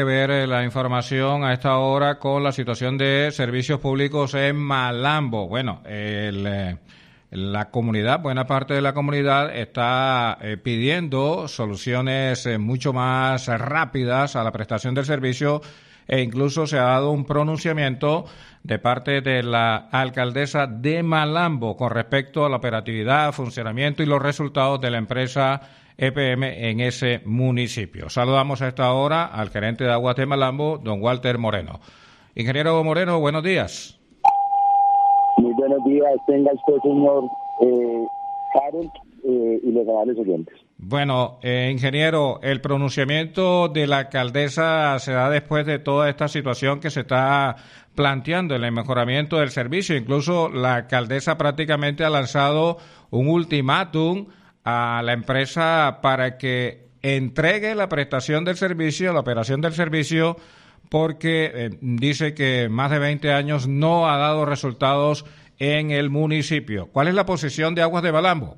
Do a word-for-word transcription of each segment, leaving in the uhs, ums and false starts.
Ver eh, la información a esta hora con la situación de servicios públicos en Malambo. Bueno, el, eh, la comunidad, buena parte de la comunidad está eh, pidiendo soluciones eh, mucho más rápidas a la prestación del servicio e incluso se ha dado un pronunciamiento de parte de la alcaldesa de Malambo con respecto a la operatividad, funcionamiento y los resultados de la empresa E P M en ese municipio. Saludamos a esta hora al gerente de Aguas de Malambo, don Walter Moreno. Ingeniero Moreno, buenos días. Muy buenos días, tenga usted, señor eh, Harold, eh, y los amables oyentes. Bueno, eh, ingeniero, el pronunciamiento de la alcaldesa se da después de toda esta situación que se está planteando en el mejoramiento del servicio. Incluso la alcaldesa prácticamente ha lanzado un ultimátum a la empresa para que entregue la prestación del servicio, la operación del servicio, porque eh, dice que más de veinte años no ha dado resultados en el municipio. ¿Cuál es la posición de Aguas de Malambo?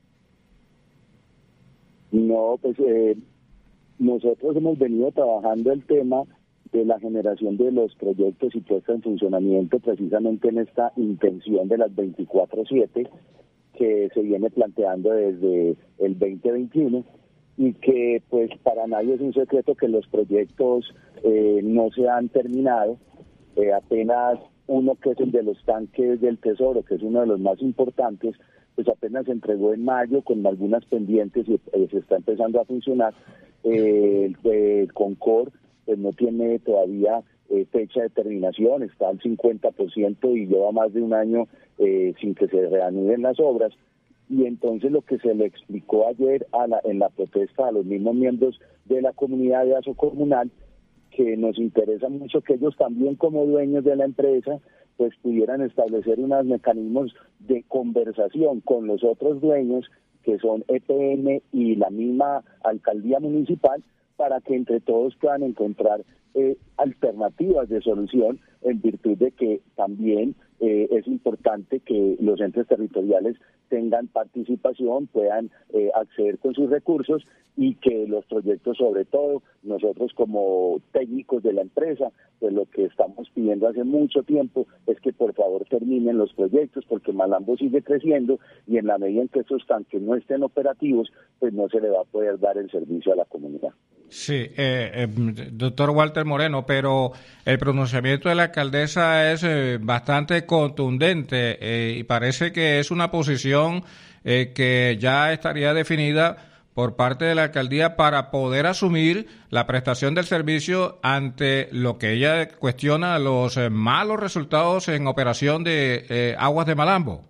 No, pues eh, nosotros hemos venido trabajando el tema de la generación de los proyectos y puesta en funcionamiento precisamente en esta intención de las veinticuatro siete que se viene planteando desde el veinte veintiuno y que pues para nadie es un secreto que los proyectos eh, no se han terminado. Eh, apenas uno, que es el de los tanques del Tesoro, que es uno de los más importantes, pues apenas se entregó en mayo con algunas pendientes y eh, se está empezando a funcionar. Eh, el, el Concord pues no tiene todavía eh, fecha de terminación, está al cincuenta por ciento y lleva más de un año eh, sin que se reanuden las obras. Y entonces lo que se le explicó ayer a la, en la protesta a los mismos miembros de la comunidad de Aso Comunal, que nos interesa mucho que ellos también como dueños de la empresa pues pudieran establecer unos mecanismos de conversación con los otros dueños que son E P M y la misma alcaldía municipal para que entre todos puedan encontrar eh, alternativas de solución en virtud de que también eh, es importante que los entes territoriales tengan participación, puedan eh, acceder con sus recursos y que los proyectos, sobre todo nosotros como técnicos de la empresa, pues lo que estamos pidiendo hace mucho tiempo es que por favor terminen los proyectos porque Malambo sigue creciendo y en la medida en que estos tanques no estén operativos, pues no se le va a poder dar el servicio a la comunidad. Sí, eh, eh, doctor Walter Moreno, pero el pronunciamiento de la alcaldesa es eh, bastante contundente eh, y parece que es una posición eh, que ya estaría definida por parte de la alcaldía para poder asumir la prestación del servicio ante lo que ella cuestiona los eh, malos resultados en operación de eh, Aguas de Malambo.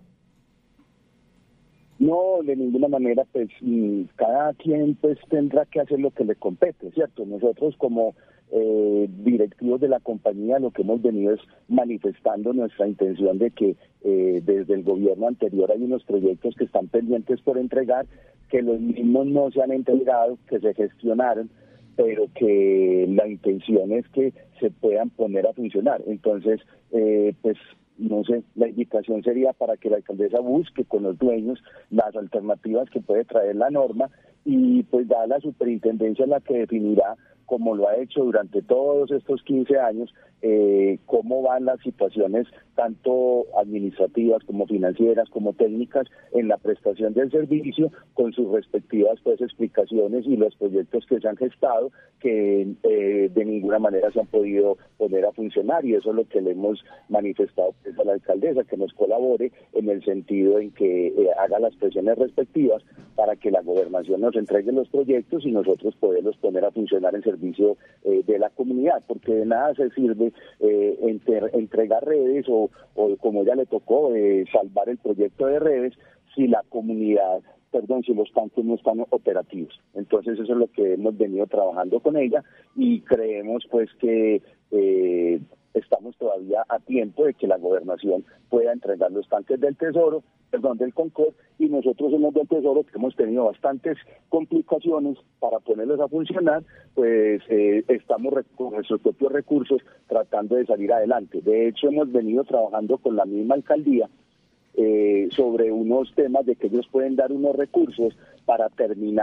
No, de ninguna manera, pues cada quien pues tendrá que hacer lo que le compete, ¿cierto? Nosotros como eh, directivos de la compañía lo que hemos venido es manifestando nuestra intención de que eh, desde el gobierno anterior hay unos proyectos que están pendientes por entregar, que los mismos no se han entregado, que se gestionaron, pero que la intención es que se puedan poner a funcionar. Entonces, eh, pues no sé, la invitación sería para que la alcaldesa busque con los dueños las alternativas que puede traer la norma y pues da la superintendencia la que definirá, como lo ha hecho durante todos estos quince años, eh, cómo van las situaciones tanto administrativas como financieras como técnicas en la prestación del servicio con sus respectivas pues explicaciones y los proyectos que se han gestado que eh, de ninguna manera se han podido poner a funcionar y eso es lo que le hemos manifestado pues, a la alcaldesa, que nos colabore en el sentido en que eh, haga las presiones respectivas para que la gobernación nos entregue los proyectos y nosotros poderlos poner a funcionar en servicio eh, de la comunidad, porque de nada se sirve eh, enter, entregar redes o, o como ya le tocó eh, salvar el proyecto de redes si la comunidad, perdón, si los tanques no están operativos. Entonces eso es lo que hemos venido trabajando con ella y creemos pues que eh, estamos todavía a tiempo de que la gobernación pueda entregar los tanques del Tesoro, perdón, del Concord, y nosotros en los del Tesoro, que hemos tenido bastantes complicaciones para ponerlos a funcionar, pues eh, estamos con nuestros propios recursos tratando de salir adelante. De hecho, hemos venido trabajando con la misma alcaldía eh, sobre unos temas de que ellos pueden dar unos recursos para terminar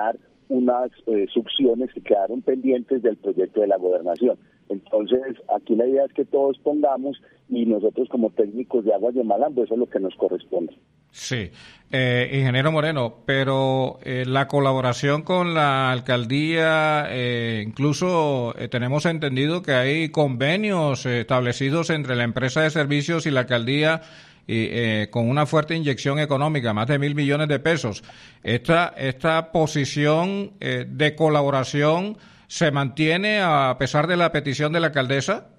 unas eh, succiones que quedaron pendientes del proyecto de la gobernación. Entonces, aquí la idea es que todos pongamos, y nosotros como técnicos de Aguas de Malambo, eso es lo que nos corresponde. Sí, eh, ingeniero Moreno, pero eh, la colaboración con la alcaldía, eh, incluso eh, tenemos entendido que hay convenios eh, establecidos entre la empresa de servicios y la alcaldía, y eh, con una fuerte inyección económica, más de mil millones de pesos. Esta, esta posición eh, de colaboración se mantiene a pesar de la petición de la alcaldesa.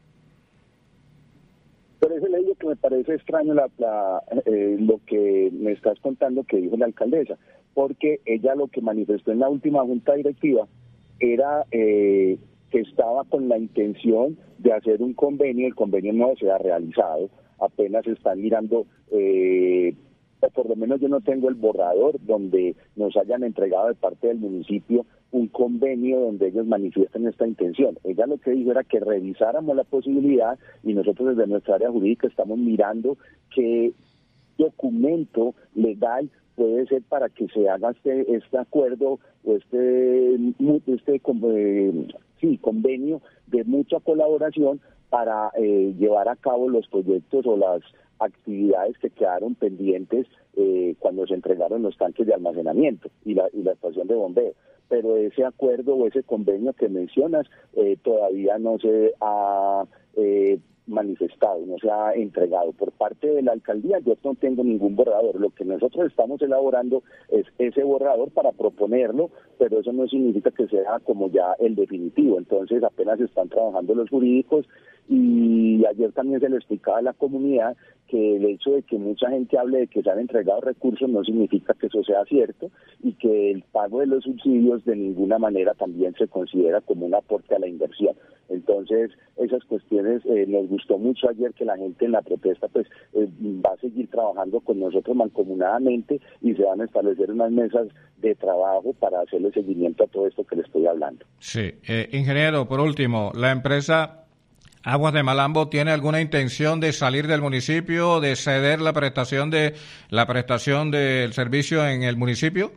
Por eso le digo que me parece extraño la, la, eh, lo que me estás contando que dijo la alcaldesa, porque ella lo que manifestó en la última junta directiva era eh, que estaba con la intención de hacer un convenio. El convenio no se ha realizado, apenas están mirando, eh, o por lo menos yo no tengo el borrador donde nos hayan entregado de parte del municipio un convenio donde ellos manifiesten esta intención. Ella lo que dijo era que revisáramos la posibilidad, y nosotros desde nuestra área jurídica estamos mirando qué documento legal puede ser para que se haga este, este acuerdo o este, este eh, sí, convenio de mucha colaboración para eh, llevar a cabo los proyectos o las actividades que quedaron pendientes eh, cuando se entregaron los tanques de almacenamiento y la, y la estación de bombeo. Pero ese acuerdo o ese convenio que mencionas eh, todavía no se ha eh, manifestado, no se ha entregado por parte de la alcaldía. Yo no tengo ningún borrador. Lo que nosotros estamos elaborando es ese borrador para proponerlo, pero eso no significa que sea como ya el definitivo. Entonces apenas están trabajando los jurídicos, y ayer también se le explicaba a la comunidad que el hecho de que mucha gente hable de que se han entregado recursos no significa que eso sea cierto, y que el pago de los subsidios de ninguna manera también se considera como un aporte a la inversión. Entonces, esas cuestiones eh, nos gustó mucho ayer que la gente en la protesta pues eh, va a seguir trabajando con nosotros mancomunadamente, y se van a establecer unas mesas de trabajo para hacerle seguimiento a todo esto que le estoy hablando. Sí, eh, ingeniero, por último, la empresa Aguas de Malambo tiene alguna intención de salir del municipio, de ceder la prestación de la prestación del servicio en el municipio.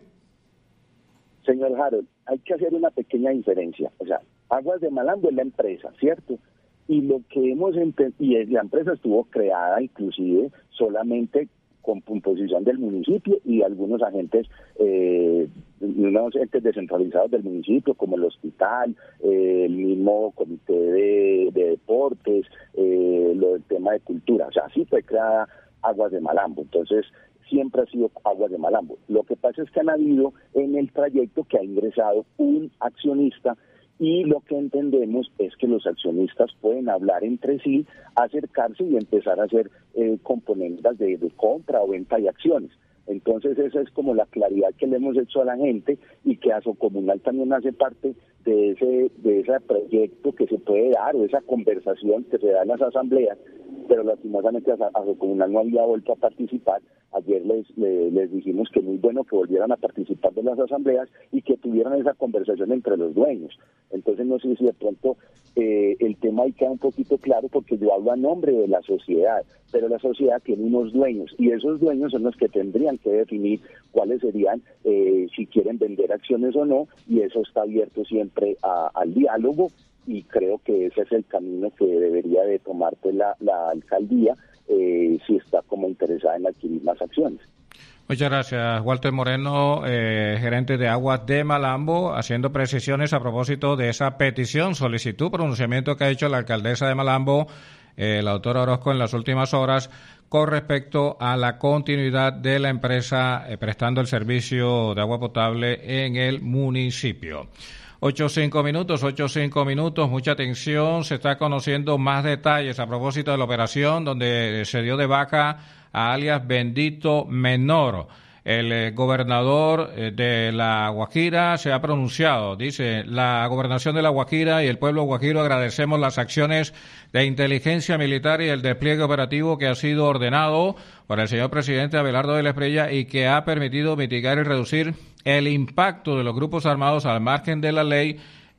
Señor Harold, hay que hacer una pequeña diferencia. O sea, Aguas de Malambo es la empresa, ¿cierto? Y lo que hemos entendido, y la empresa estuvo creada inclusive solamente con composición del municipio y algunos agentes, eh, unos entes descentralizados del municipio, como el hospital, eh, el mismo comité de, de deportes, eh, lo del tema de cultura. O sea, así fue creada Aguas de Malambo. Entonces, siempre ha sido Aguas de Malambo. Lo que pasa es que han habido en el trayecto que ha ingresado un accionista, y lo que entendemos es que los accionistas pueden hablar entre sí, acercarse y empezar a hacer eh, componentes de, de compra o venta de acciones. Entonces esa es como la claridad que le hemos hecho a la gente, y que Asocomunal también hace parte de ese de ese proyecto que se puede dar, o esa conversación que se da en las asambleas, pero lastimosamente Asocomunal no había vuelto a participar. Ayer les, les, les dijimos que muy bueno que volvieran a participar de las asambleas y que tuvieran esa conversación entre los dueños. Entonces no sé si de pronto eh, el tema ahí queda un poquito claro, porque yo hablo a nombre de la sociedad, pero la sociedad tiene unos dueños, y esos dueños son los que tendrían que definir cuáles serían, eh, si quieren vender acciones o no, y eso está abierto siempre a, al diálogo, y creo que ese es el camino que debería de tomar pues, la, la alcaldía, eh, si está como interesada en adquirir más acciones. Muchas gracias, Walter Moreno, eh, gerente de Aguas de Malambo, haciendo precisiones a propósito de esa petición, solicitud, pronunciamiento que ha hecho la alcaldesa de Malambo, eh, la doctora Orozco, en las últimas horas, con respecto a la continuidad de la empresa eh, prestando el servicio de agua potable en el municipio. Ocho cinco minutos, ocho cinco minutos, mucha atención, se está conociendo más detalles a propósito de la operación donde se dio de baja a alias Bendito Menor. El eh, gobernador eh, de La Guajira se ha pronunciado. Dice, la gobernación de La Guajira y el pueblo guajiro agradecemos las acciones de inteligencia militar y el despliegue operativo que ha sido ordenado por el señor presidente Abelardo de la Espriella y que ha permitido mitigar y reducir el impacto de los grupos armados al margen de la ley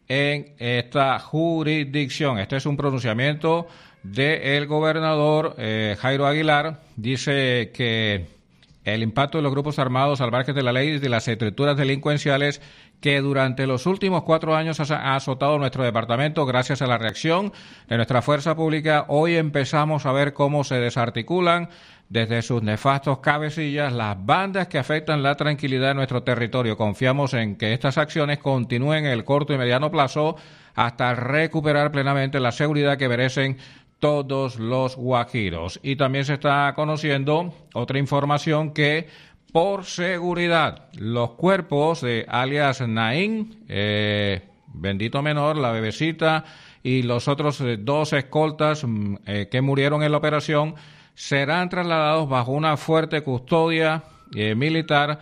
en esta jurisdicción. Este es un pronunciamiento del gobernador eh, Jairo Aguilar. Dice que el impacto de los grupos armados al margen de la ley y de las estructuras delincuenciales que durante los últimos cuatro años ha azotado nuestro departamento. Gracias a la reacción de nuestra fuerza pública, hoy empezamos a ver cómo se desarticulan desde sus nefastos cabecillas las bandas que afectan la tranquilidad de nuestro territorio. Confiamos en que estas acciones continúen en el corto y mediano plazo hasta recuperar plenamente la seguridad que merecen todos los guajiros. Y también se está conociendo otra información que, por seguridad, los cuerpos de alias Naín, eh, bendito menor, la bebecita y los otros eh, dos escoltas eh, que murieron en la operación serán trasladados bajo una fuerte custodia eh, militar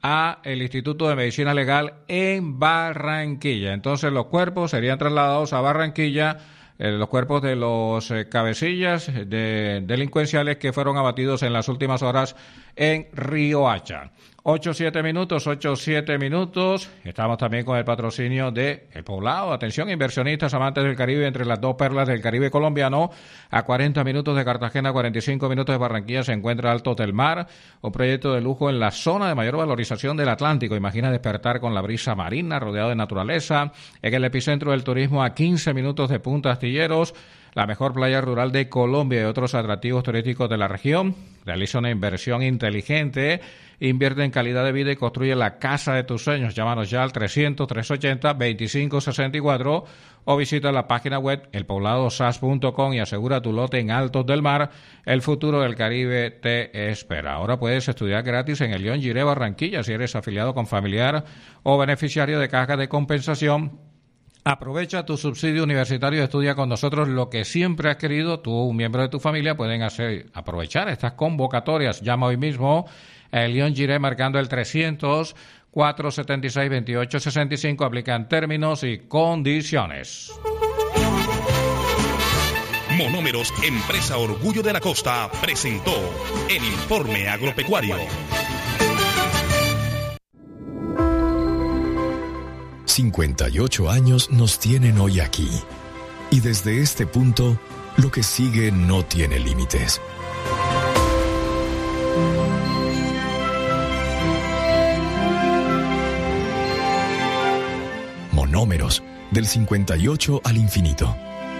a el Instituto de Medicina Legal en Barranquilla. Entonces los cuerpos serían trasladados a Barranquilla, eh, los cuerpos de los eh, cabecillas de delincuenciales que fueron abatidos en las últimas horas en Riohacha. Ocho, siete minutos, ocho, siete minutos. Estamos también con el patrocinio de El Poblado. Atención, inversionistas, amantes del Caribe, entre las dos perlas del Caribe colombiano. A cuarenta minutos de Cartagena, cuarenta y cinco minutos de Barranquilla, se encuentra Altos del Mar, un proyecto de lujo en la zona de mayor valorización del Atlántico. Imagina despertar con la brisa marina, rodeado de naturaleza, en el epicentro del turismo, a quince minutos de Punta Astilleros, la mejor playa rural de Colombia y otros atractivos turísticos de la región. Realiza una inversión inteligente, invierte en calidad de vida y construye la casa de tus sueños. Llámanos ya al trescientos, trescientos ochenta, veinticinco sesenta y cuatro o visita la página web el poblado s a s punto com y asegura tu lote en Altos del Mar. El futuro del Caribe te espera. Ahora puedes estudiar gratis en el León Giré Barranquilla si eres afiliado con familiar o beneficiario de caja de compensación. Aprovecha tu subsidio universitario y estudia con nosotros lo que siempre has querido. Tú, un miembro de tu familia, pueden hacer aprovechar estas convocatorias. Llama hoy mismo a León Giré marcando el trescientos, cuatrocientos setenta y seis, veintiocho sesenta y cinco. Aplican términos y condiciones. Monómeros, empresa Orgullo de la Costa, presentó el informe agropecuario. cincuenta y ocho años nos tienen hoy aquí. Y desde este punto, lo que sigue no tiene límites. Monómeros, del cincuenta y ocho al infinito.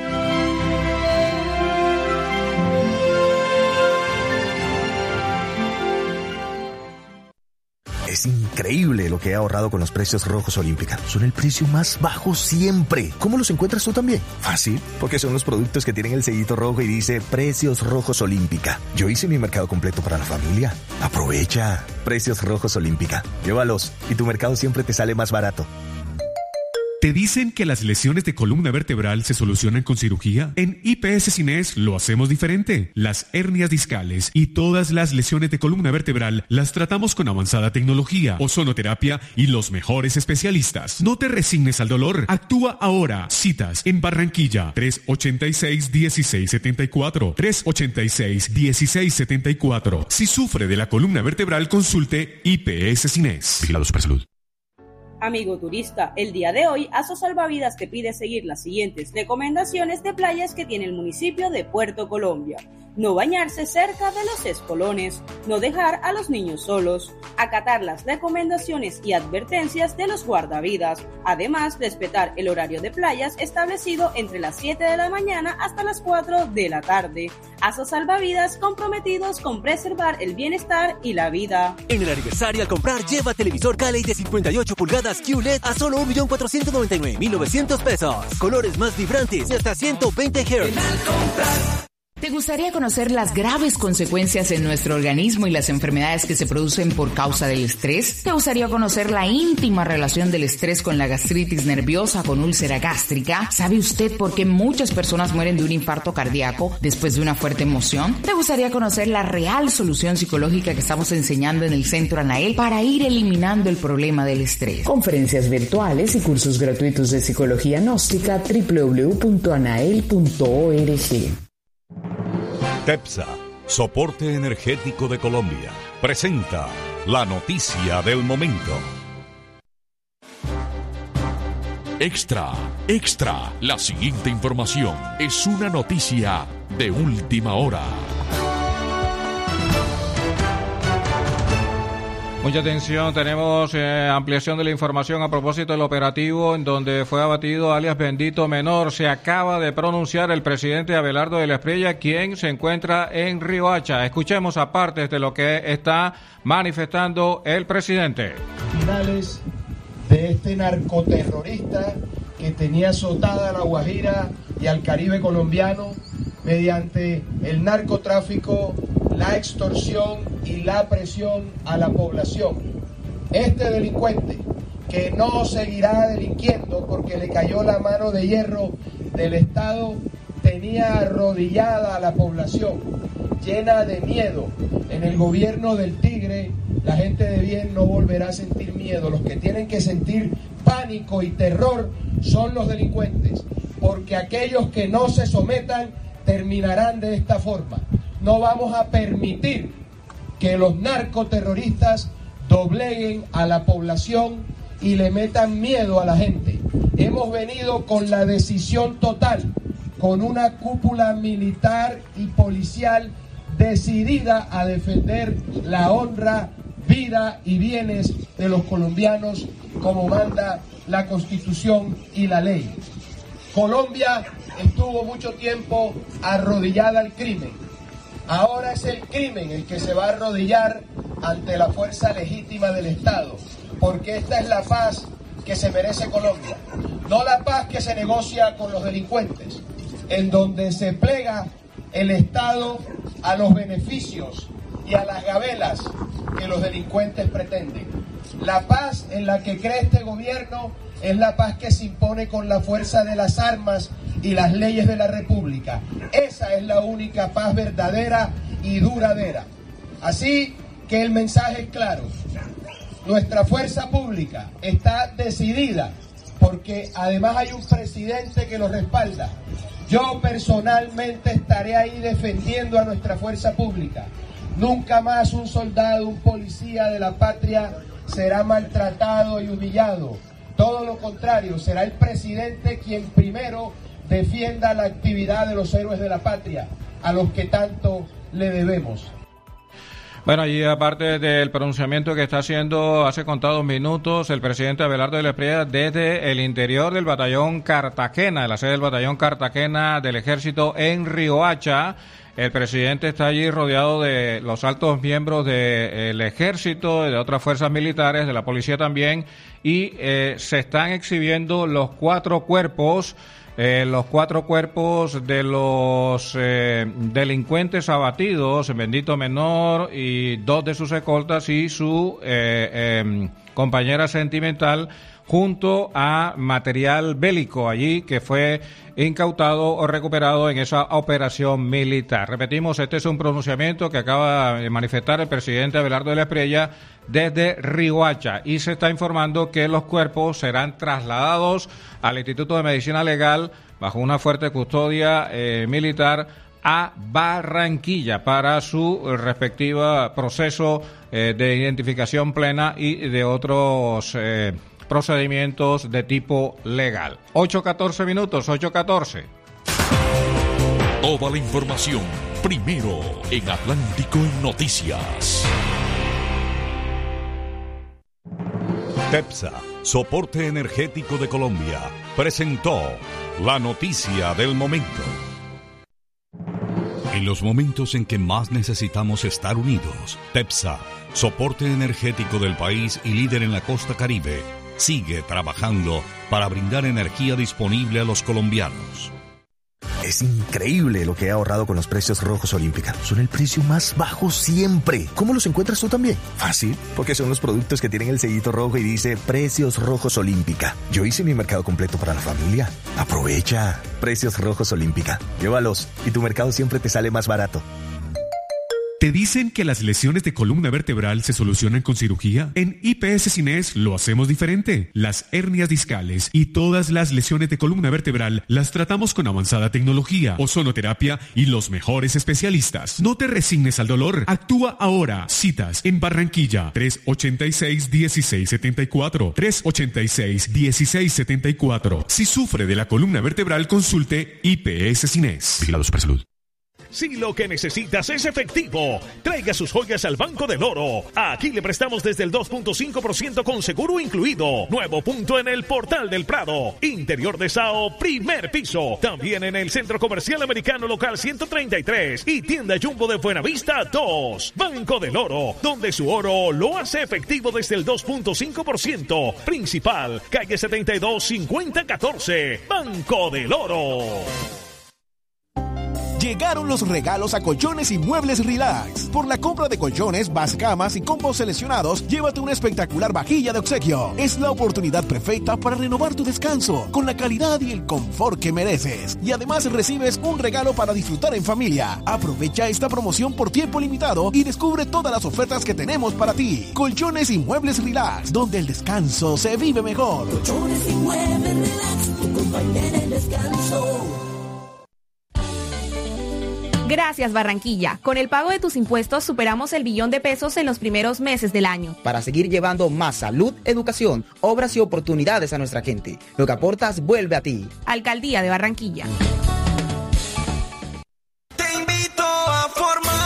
Es increíble lo que he ahorrado con los precios rojos Olímpica. Son el precio más bajo siempre. ¿Cómo los encuentras tú también? Fácil, porque son los productos que tienen el sellito rojo y dice Precios Rojos Olímpica. Yo hice mi mercado completo para la familia. Aprovecha. Precios Rojos Olímpica. Llévalos y tu mercado siempre te sale más barato. ¿Te dicen que las lesiones de columna vertebral se solucionan con cirugía? En I P S Cines lo hacemos diferente. Las hernias discales y todas las lesiones de columna vertebral las tratamos con avanzada tecnología, ozonoterapia y los mejores especialistas. No te resignes al dolor. Actúa ahora. Citas en Barranquilla, tres ochenta y seis, dieciséis setenta y cuatro. tres ochenta y seis, dieciséis setenta y cuatro. Si sufre de la columna vertebral, consulte I P S Cines. Vigilado Supersalud. Amigo turista, el día de hoy Aso Salvavidas te pide seguir las siguientes recomendaciones de playas que tiene el municipio de Puerto Colombia. No bañarse cerca de los espolones, no dejar a los niños solos, acatar las recomendaciones y advertencias de los guardavidas, además respetar el horario de playas establecido entre las siete de la mañana hasta las cuatro de la tarde. Aso Salvavidas, comprometidos con preservar el bienestar y la vida. En el aniversario al comprar, lleva televisor Cali de cincuenta y ocho pulgadas Q L E D a solo un millón cuatrocientos noventa y nueve mil novecientos pesos. Colores más vibrantes y hasta ciento veinte hertz. ¿Te gustaría conocer las graves consecuencias en nuestro organismo y las enfermedades que se producen por causa del estrés? ¿Te gustaría conocer la íntima relación del estrés con la gastritis nerviosa, con úlcera gástrica? ¿Sabe usted por qué muchas personas mueren de un infarto cardíaco después de una fuerte emoción? ¿Te gustaría conocer la real solución psicológica que estamos enseñando en el Centro Anael para ir eliminando el problema del estrés? Conferencias virtuales y cursos gratuitos de psicología gnóstica, doble u doble u doble u punto anael punto org. TEPSA, Soporte Energético de Colombia, presenta la noticia del momento. Extra, extra, la siguiente información es una noticia de última hora. Mucha atención, tenemos eh, ampliación de la información a propósito del operativo en donde fue abatido alias Bendito Menor. Se acaba de pronunciar el presidente Abelardo de la Espriella, quien se encuentra en Riohacha. Escuchemos aparte de lo que está manifestando el presidente. Finales de este narcoterrorista que tenía azotada a La Guajira y al Caribe colombiano mediante el narcotráfico, la extorsión y la presión a la población. Este delincuente, que no seguirá delinquiendo porque le cayó la mano de hierro del Estado, tenía arrodillada a la población, llena de miedo. En el gobierno del Tigre, la gente de bien no volverá a sentir miedo. Los que tienen que sentir pánico y terror son los delincuentes, porque aquellos que no se sometan terminarán de esta forma. No vamos a permitir que los narcoterroristas dobleguen a la población y le metan miedo a la gente. Hemos venido con la decisión total, con una cúpula militar y policial decidida a defender la honra, vida y bienes de los colombianos como manda la Constitución y la ley. Colombia estuvo mucho tiempo arrodillada al crimen. Ahora es el crimen el que se va a arrodillar ante la fuerza legítima del Estado, porque esta es la paz que se merece Colombia, no la paz que se negocia con los delincuentes, en donde se plega el Estado a los beneficios y a las gabelas que los delincuentes pretenden. La paz en la que cree este gobierno es la paz que se impone con la fuerza de las armas y las leyes de la República. Esa es la única paz verdadera y duradera. Así que el mensaje es claro. Nuestra fuerza pública está decidida porque además hay un presidente que lo respalda. Yo personalmente estaré ahí defendiendo a nuestra fuerza pública. Nunca más un soldado, un policía de la patria será maltratado y humillado. Todo lo contrario, será el presidente quien primero defienda la actividad de los héroes de la patria, a los que tanto le debemos. Bueno, y aparte del pronunciamiento que está haciendo hace contados minutos el presidente Abelardo de la Espriella desde el interior del batallón Cartagena, de la sede del batallón Cartagena del Ejército en Riohacha, el presidente está allí rodeado de los altos miembros del Ejército, de otras fuerzas militares, de la policía también, y eh, se están exhibiendo los cuatro cuerpos Eh, los cuatro cuerpos de los eh, delincuentes abatidos, Bendito Menor y dos de sus escoltas y su eh, eh, compañera sentimental, junto a material bélico allí que fue incautado o recuperado en esa operación militar. Repetimos, este es un pronunciamiento que acaba de manifestar el presidente Abelardo de la Espriella desde Riohacha, y se está informando que los cuerpos serán trasladados al Instituto de Medicina Legal bajo una fuerte custodia eh, militar a Barranquilla para su respectivo proceso eh, de identificación plena y de otros eh, procedimientos de tipo legal. ocho catorce minutos, ocho catorce. Toda la información, primero en Atlántico en Noticias. TEPSA, Soporte Energético de Colombia, presentó la noticia del momento. En los momentos en que más necesitamos estar unidos, TEPSA, Soporte Energético del país y líder en la costa Caribe, sigue trabajando para brindar energía disponible a los colombianos. Es increíble lo que he ahorrado con los precios rojos Olímpica. Son el precio más bajo siempre. ¿Cómo los encuentras tú también? Fácil, porque son los productos que tienen el sellito rojo y dice Precios Rojos Olímpica. Yo hice mi mercado completo para la familia. Aprovecha. Precios Rojos Olímpica. Llévalos y tu mercado siempre te sale más barato. ¿Te dicen que las lesiones de columna vertebral se solucionan con cirugía? En I P S Cines lo hacemos diferente. Las hernias discales y todas las lesiones de columna vertebral las tratamos con avanzada tecnología, ozonoterapia y los mejores especialistas. No te resignes al dolor. Actúa ahora. Citas en Barranquilla, tres ochenta y seis, dieciséis setenta y cuatro, tres ochenta y seis, dieciséis setenta y cuatro. Si sufre de la columna vertebral, consulte I P S Cines. Vigilado Supersalud. Si lo que necesitas es efectivo, traiga sus joyas al Banco del Oro. Aquí le prestamos desde el dos punto cinco por ciento con seguro incluido. Nuevo punto en el Portal del Prado. Interior de Sao, primer piso. También en el Centro Comercial Americano Local ciento treinta y tres y Tienda Jumbo de Buenavista dos. Banco del Oro, donde su oro lo hace efectivo desde el dos punto cinco por ciento. Principal, calle setenta y dos, cincuenta catorce. Banco del Oro. Llegaron los regalos a Colchones y Muebles Relax. Por la compra de colchones, vas camas y combos seleccionados, llévate una espectacular vajilla de obsequio. Es la oportunidad perfecta para renovar tu descanso con la calidad y el confort que mereces. Y además recibes un regalo para disfrutar en familia. Aprovecha esta promoción por tiempo limitado y descubre todas las ofertas que tenemos para ti. Colchones y Muebles Relax, donde el descanso se vive mejor. Colchones y Muebles Relax, tu compañera de descanso. Gracias, Barranquilla. Con el pago de tus impuestos superamos el billón de pesos en los primeros meses del año. Para seguir llevando más salud, educación, obras y oportunidades a nuestra gente. Lo que aportas vuelve a ti. Alcaldía de Barranquilla. Te invito a formar.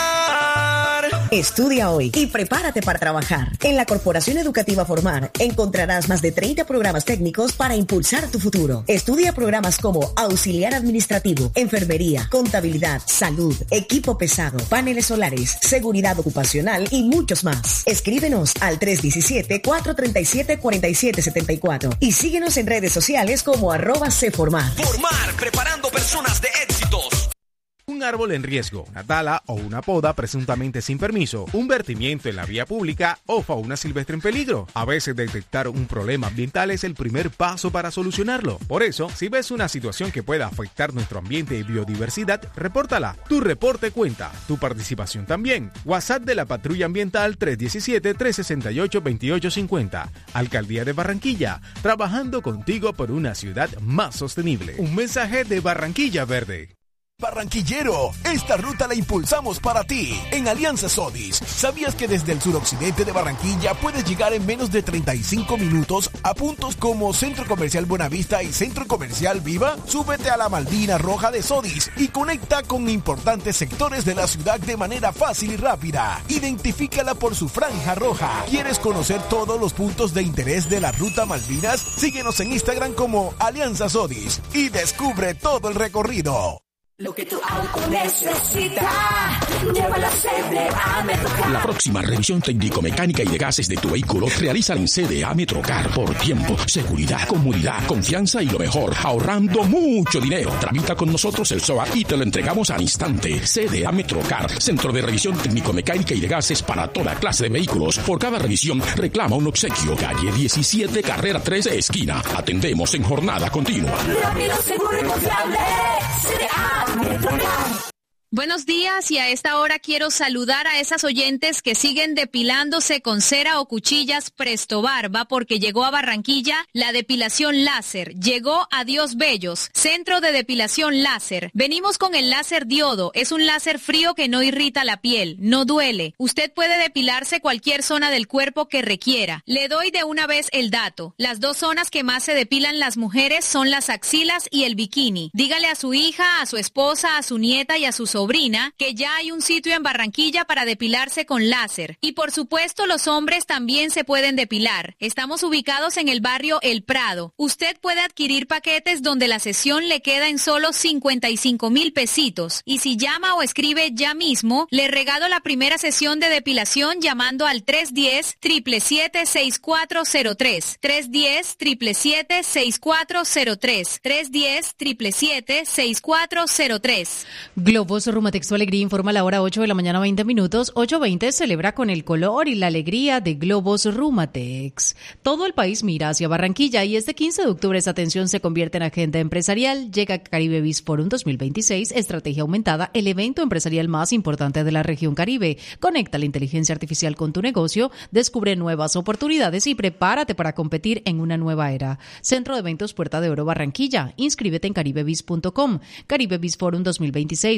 Estudia hoy y prepárate para trabajar. En la Corporación Educativa Formar encontrarás más de treinta programas técnicos para impulsar tu futuro. Estudia programas como auxiliar administrativo, enfermería, contabilidad, salud, equipo pesado, paneles solares, seguridad ocupacional y muchos más. Escríbenos al tres uno siete, cuatro tres siete, cuatro siete siete cuatro y síguenos en redes sociales como arroba cformar. Formar, preparando personas de éxitos. Un árbol en riesgo, una tala o una poda presuntamente sin permiso, un vertimiento en la vía pública o fauna silvestre en peligro. A veces detectar un problema ambiental es el primer paso para solucionarlo. Por eso, si ves una situación que pueda afectar nuestro ambiente y biodiversidad, repórtala. Tu reporte cuenta, tu participación también. WhatsApp de la Patrulla Ambiental tres uno siete, tres seis ocho, dos ocho cinco cero. Alcaldía de Barranquilla, trabajando contigo por una ciudad más sostenible. Un mensaje de Barranquilla Verde. Barranquillero, esta ruta la impulsamos para ti. En Alianza Sodis, ¿sabías que desde el suroccidente de Barranquilla puedes llegar en menos de treinta y cinco minutos a puntos como Centro Comercial Buenavista y Centro Comercial Viva? Súbete a la Malvina Roja de Sodis y conecta con importantes sectores de la ciudad de manera fácil y rápida. Identifícala por su franja roja. ¿Quieres conocer todos los puntos de interés de la Ruta Malvinas? Síguenos en Instagram como Alianza Sodis y descubre todo el recorrido. Lo que tu auto necesita, llévala a C D A Metrocar. La próxima revisión técnico-mecánica y de gases de tu vehículo realiza en C D A Metrocar por tiempo, seguridad, comodidad, confianza y lo mejor, ahorrando mucho dinero. Tramita con nosotros el S O A y te lo entregamos al instante. C D A Metrocar, centro de revisión técnico-mecánica y de gases para toda clase de vehículos. Por cada revisión reclama un obsequio. Calle diecisiete, carrera trece, esquina. Atendemos en jornada continua. Rápido, seguro y confiable. C D A. Buenos días, y a esta hora quiero saludar a esas oyentes que siguen depilándose con cera o cuchillas Presto Barba, porque llegó a Barranquilla la depilación láser. Llegó a Dios Bellos, centro de depilación láser. Venimos con el láser diodo. Es un láser frío que no irrita la piel, no duele. Usted puede depilarse cualquier zona del cuerpo que requiera. Le doy de una vez el dato. Las dos zonas que más se depilan las mujeres son las axilas y el bikini. Dígale a su hija, a su esposa, a su nieta y a su sobrina que ya hay un sitio en Barranquilla para depilarse con láser. Y por supuesto los hombres también se pueden depilar. Estamos ubicados en el barrio El Prado. Usted puede adquirir paquetes donde la sesión le queda en solo cincuenta y cinco mil pesitos. Y si llama o escribe ya mismo, le regalo la primera sesión de depilación llamando al tres uno cero, siete siete siete, seis cuatro cero tres. tres uno cero, siete siete siete, seis cuatro cero tres. tres uno cero, siete siete siete, seis cuatro cero tres. Globos Rumatex, tu alegría, informa a la hora ocho de la mañana, veinte minutos. ocho veinte celebra con el color y la alegría de Globos Rumatex. Todo el país mira hacia Barranquilla y este quince de octubre esa atención se convierte en agenda empresarial. Llega Caribe Biz Forum dos mil veintiséis, estrategia aumentada, el evento empresarial más importante de la región Caribe. Conecta la inteligencia artificial con tu negocio, descubre nuevas oportunidades y prepárate para competir en una nueva era. Centro de Eventos Puerta de Oro Barranquilla. Inscríbete en caribe biz punto com. Caribe Biz Forum dos mil veintiséis, estrategia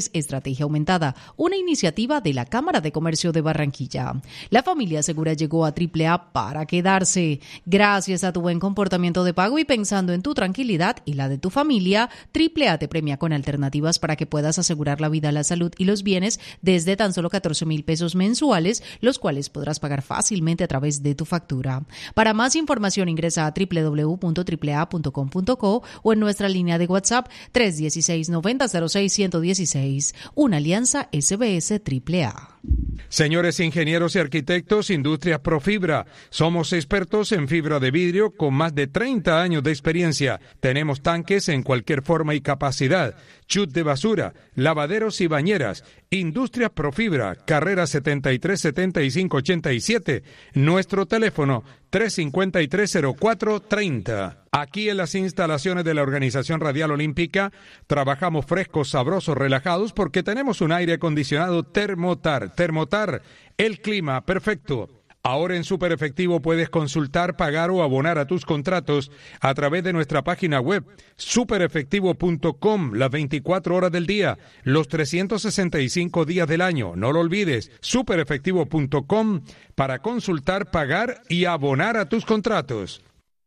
Estrategia Aumentada, una iniciativa de la Cámara de Comercio de Barranquilla. La familia segura llegó a Triple A para quedarse. Gracias a tu buen comportamiento de pago y pensando en tu tranquilidad y la de tu familia, Triple A te premia con alternativas para que puedas asegurar la vida, la salud y los bienes desde tan solo catorce mil pesos mensuales, los cuales podrás pagar fácilmente a través de tu factura. Para más información ingresa a doble u doble u doble u punto triple a punto com punto co o en nuestra línea de WhatsApp tres uno seis, nueve cero cero seis, uno uno seis. Una alianza S B S Triple A. Señores ingenieros y arquitectos, Industrias Profibra. Somos expertos en fibra de vidrio con más de treinta años de experiencia. Tenemos tanques en cualquier forma y capacidad, chut de basura, lavaderos y bañeras. Industrias Profibra, carrera setenta y tres setenta y cinco ochenta y siete. Nuestro teléfono tres cinco tres cero cuatro treinta. Aquí en las instalaciones de la Organización Radial Olímpica trabajamos frescos, sabrosos, relajados porque tenemos un aire acondicionado Thermotar. Thermotar, el clima perfecto. Ahora en Super Efectivo puedes consultar, pagar o abonar a tus contratos a través de nuestra página web super efectivo punto com las veinticuatro horas del día, los trescientos sesenta y cinco días del año. No lo olvides, super efectivo punto com para consultar, pagar y abonar a tus contratos.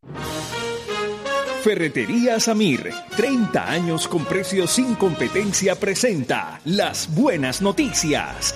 Ferretería Samir, treinta años con precios sin competencia, presenta las buenas noticias.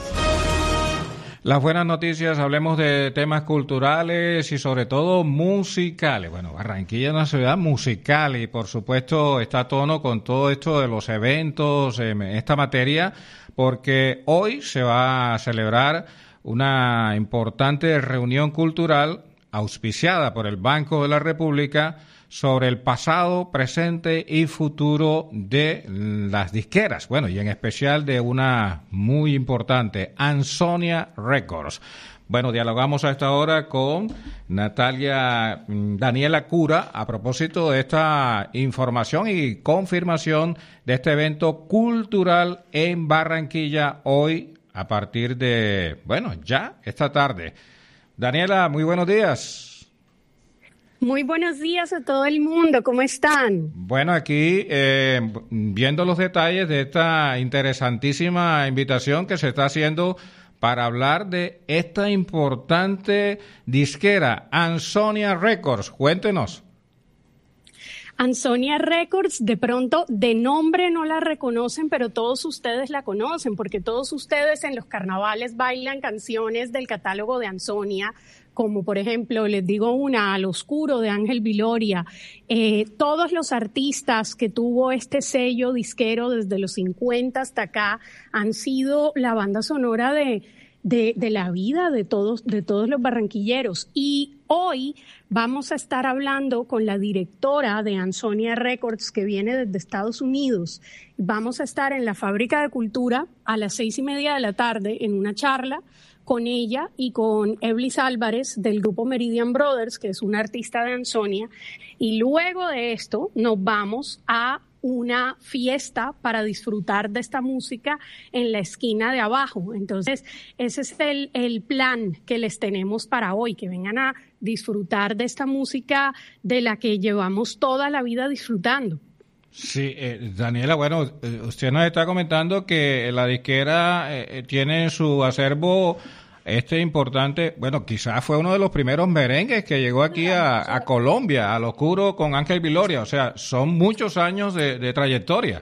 Las buenas noticias, hablemos de temas culturales y sobre todo musicales. Bueno, Barranquilla es una ciudad musical y por supuesto está a tono con todo esto de los eventos en esta materia, porque hoy se va a celebrar una importante reunión cultural auspiciada por el Banco de la República sobre el pasado, presente y futuro de las disqueras, bueno, y en especial de una muy importante, Ansonia Records. Bueno, dialogamos a esta hora con Natalia Daniela Cura a propósito de esta información y confirmación de este evento cultural en Barranquilla hoy a partir de, bueno, ya esta tarde. Daniela, muy buenos días. Muy buenos días a todo el mundo, ¿cómo están? Bueno, aquí eh, viendo los detalles de esta interesantísima invitación que se está haciendo para hablar de esta importante disquera, Ansonia Records. Cuéntenos. Ansonia Records, de pronto de nombre no la reconocen, pero todos ustedes la conocen, porque todos ustedes en los carnavales bailan canciones del catálogo de Ansonia, como por ejemplo, les digo una, Al Oscuro de Ángel Viloria. Eh, todos los artistas que tuvo este sello disquero desde los cincuenta hasta acá han sido la banda sonora de, de, de la vida de todos, de todos los barranquilleros. Y hoy vamos a estar hablando con la directora de Ansonia Records, que viene desde Estados Unidos. Vamos a estar en la Fábrica de Cultura a las seis y media de la tarde en una charla con ella y con Eblis Álvarez del grupo Meridian Brothers, que es una artista de Ansonia. Y luego de esto nos vamos a una fiesta para disfrutar de esta música en la esquina de abajo. Entonces, ese es el, el plan que les tenemos para hoy, que vengan a disfrutar de esta música de la que llevamos toda la vida disfrutando. Sí, eh, Daniela, bueno, eh, usted nos está comentando que la disquera eh, tiene en su acervo este importante, bueno, quizás fue uno de los primeros merengues que llegó aquí a, a Colombia, Al Oscuro con Ángel Viloria, o sea, son muchos años de, de trayectoria.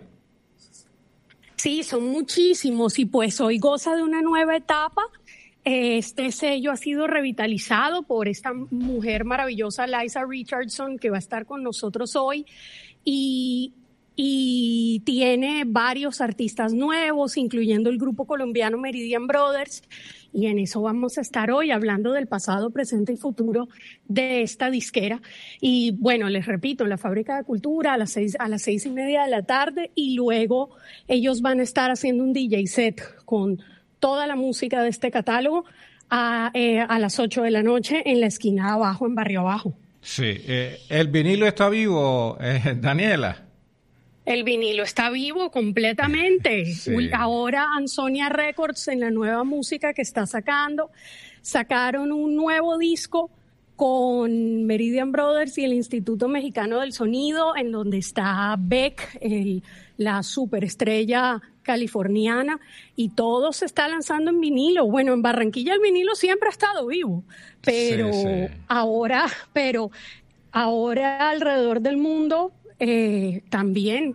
Sí, son muchísimos y pues hoy goza de una nueva etapa. Este sello ha sido revitalizado por esta mujer maravillosa, Liza Richardson, que va a estar con nosotros hoy y y tiene varios artistas nuevos, incluyendo el grupo colombiano Meridian Brothers, y en eso vamos a estar hoy hablando del pasado, presente y futuro de esta disquera. Y bueno, les repito, en la Fábrica de Cultura a las seis, a las seis y media de la tarde, y luego ellos van a estar haciendo un D J set con toda la música de este catálogo a, eh, a las ocho de la noche en la esquina de abajo, en Barrio Abajo. Sí, eh, el vinilo está vivo, eh, Daniela. El vinilo está vivo completamente. Sí. Ahora Ansonia Records, en la nueva música que está sacando, sacaron un nuevo disco con Meridian Brothers y el Instituto Mexicano del Sonido, en donde está Beck, el, la superestrella californiana, y todo se está lanzando en vinilo. Bueno, en Barranquilla el vinilo siempre ha estado vivo, pero sí, sí. ahora, pero ahora alrededor del mundo eh, también.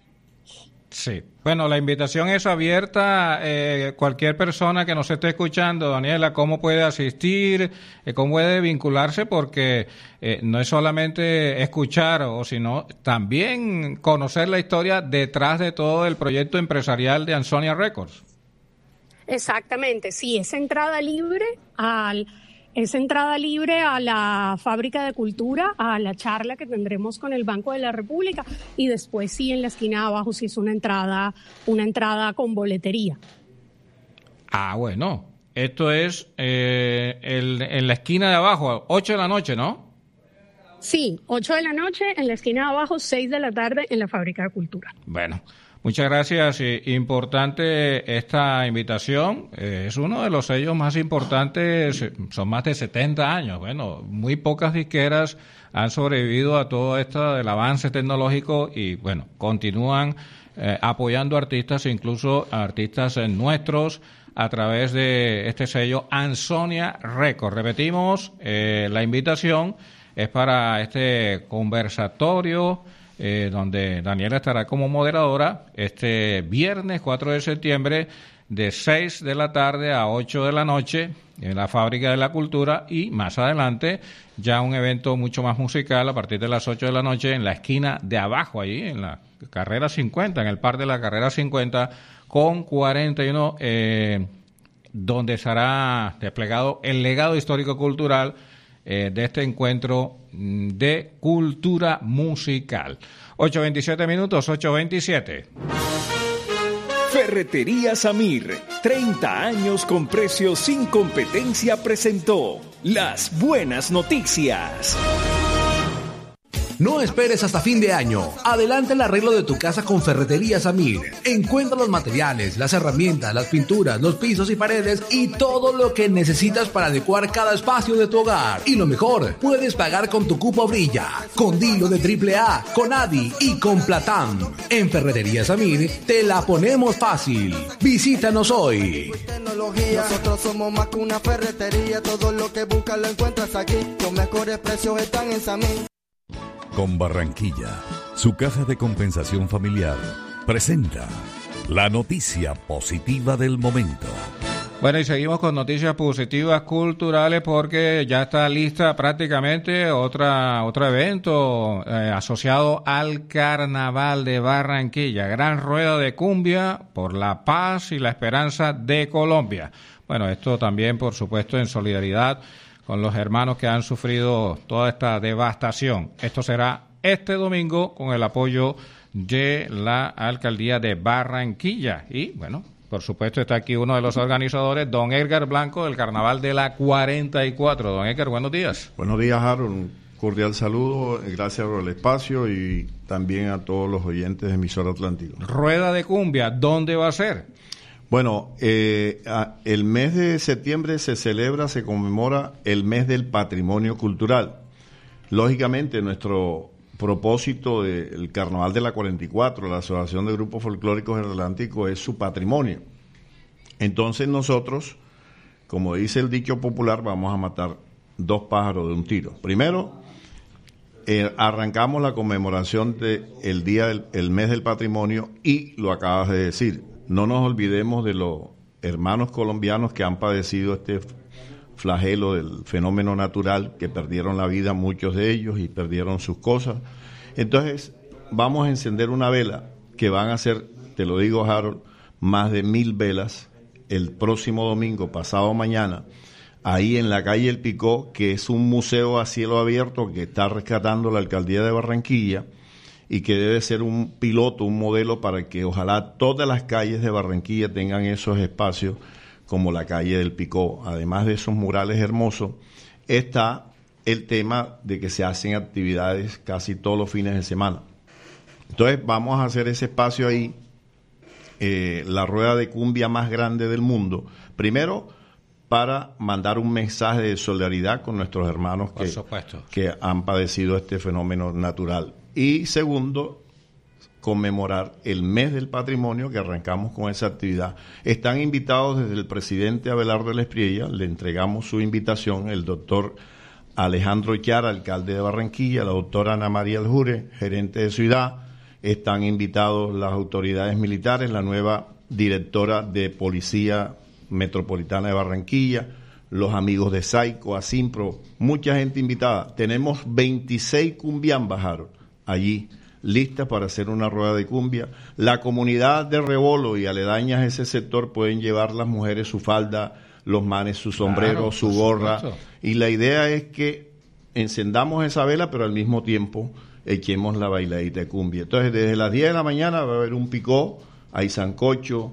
Sí. Bueno, la invitación es abierta. Eh, cualquier persona que nos esté escuchando, Daniela, ¿cómo puede asistir? Eh, ¿Cómo puede vincularse? Porque eh, no es solamente escuchar, o sino también conocer la historia detrás de todo el proyecto empresarial de Ansonia Records. Exactamente, sí, es entrada libre al... Es entrada libre a la Fábrica de Cultura, a la charla que tendremos con el Banco de la República, y después sí en la esquina de abajo sí es una entrada, una entrada con boletería. Ah, bueno, esto es eh, el, en la esquina de abajo, ocho de la noche, ¿no? Sí, ocho de la noche en la esquina de abajo, seis de la tarde en la Fábrica de Cultura. Bueno. Muchas gracias. Importante esta invitación. Eh, es uno de los sellos más importantes. Son más de setenta años. Bueno, muy pocas disqueras han sobrevivido a todo esto del avance tecnológico y, bueno, continúan eh, apoyando artistas, incluso artistas eh, nuestros, a través de este sello Ansonia Records. Repetimos, eh, la invitación es para este conversatorio, Eh, donde Daniela estará como moderadora este viernes cuatro de septiembre de seis de la tarde a ocho de la noche en la Fábrica de la Cultura, y más adelante ya un evento mucho más musical a partir de las ocho de la noche en la esquina de abajo, allí en la carrera cincuenta, en el par de la carrera cincuenta con cuarenta y uno, eh, donde estará desplegado el legado histórico-cultural Eh, de este encuentro de cultura musical. ocho veintisiete minutos, ocho veintisiete. Ferretería Samir, treinta años con precios sin competencia, presentó Las Buenas Noticias. No esperes hasta fin de año. Adelanta el arreglo de tu casa con Ferretería Samir. Encuentra los materiales, las herramientas, las pinturas, los pisos y paredes y todo lo que necesitas para adecuar cada espacio de tu hogar. Y lo mejor, puedes pagar con tu cupo Brilla, con Dilo de triple A, con Adi y con Platán. En Ferretería Samir te la ponemos fácil. Visítanos hoy. Nosotros somos más que una ferretería. Todo lo que buscas lo encuentras aquí. Los mejores precios están en Samir. Con Barranquilla, su caja de compensación familiar presenta la noticia positiva del momento. Bueno, y seguimos con noticias positivas culturales porque ya está lista prácticamente otra otro evento eh, asociado al Carnaval de Barranquilla, Gran Rueda de Cumbia por la paz y la esperanza de Colombia. Bueno, esto también, por supuesto, en solidaridad con los hermanos que han sufrido toda esta devastación. Esto será este domingo con el apoyo de la Alcaldía de Barranquilla. Y, bueno, por supuesto está aquí uno de los organizadores, don Edgar Blanco, del Carnaval de la cuarenta y cuatro. Don Edgar, buenos días. Buenos días, Harold. Un cordial saludo. Gracias por el espacio y también a todos los oyentes de Emisora Atlántico. Rueda de Cumbia, ¿dónde va a ser? Bueno, eh, el mes de septiembre se celebra, se conmemora el mes del patrimonio cultural. Lógicamente, nuestro propósito del Carnaval de la cuarenta y cuatro, la Asociación de Grupos Folclóricos del Atlántico, es su patrimonio. Entonces nosotros, como dice el dicho popular, vamos a matar dos pájaros de un tiro. Primero, eh, arrancamos la conmemoración del día del el mes del patrimonio y lo acabas de decir. No nos olvidemos de los hermanos colombianos que han padecido este flagelo del fenómeno natural, que perdieron la vida muchos de ellos y perdieron sus cosas. Entonces, vamos a encender una vela, que van a ser, te lo digo, Harold, más de mil velas el próximo domingo, pasado mañana, ahí en la calle El Picó, que es un museo a cielo abierto que está rescatando la Alcaldía de Barranquilla, y que debe ser un piloto, un modelo para que ojalá todas las calles de Barranquilla tengan esos espacios como la calle del Picó. Además de esos murales hermosos, está el tema de que se hacen actividades casi todos los fines de semana. Entonces vamos a hacer ese espacio ahí, eh, la rueda de cumbia más grande del mundo. Primero, para mandar un mensaje de solidaridad con nuestros hermanos que, que han padecido este fenómeno natural. Y segundo, conmemorar el mes del patrimonio, que arrancamos con esa actividad. Están invitados desde el presidente Abelardo Espriella, le entregamos su invitación, el doctor Alejandro Chiara, alcalde de Barranquilla, la doctora Ana María Aljure, gerente de ciudad, están invitados las autoridades militares, la nueva directora de Policía Metropolitana de Barranquilla, los amigos de Saico, Asimpro, mucha gente invitada. Tenemos veintiséis cumbiambas, Harold, allí, listas para hacer una rueda de cumbia. La comunidad de Rebolo y aledañas a ese sector pueden llevar las mujeres su falda, los manes su sombrero, claro, su gorra. Supuesto. Y la idea es que encendamos esa vela, pero al mismo tiempo echemos la bailadita de cumbia. Entonces, desde las diez de la mañana va a haber un picó, hay sancocho,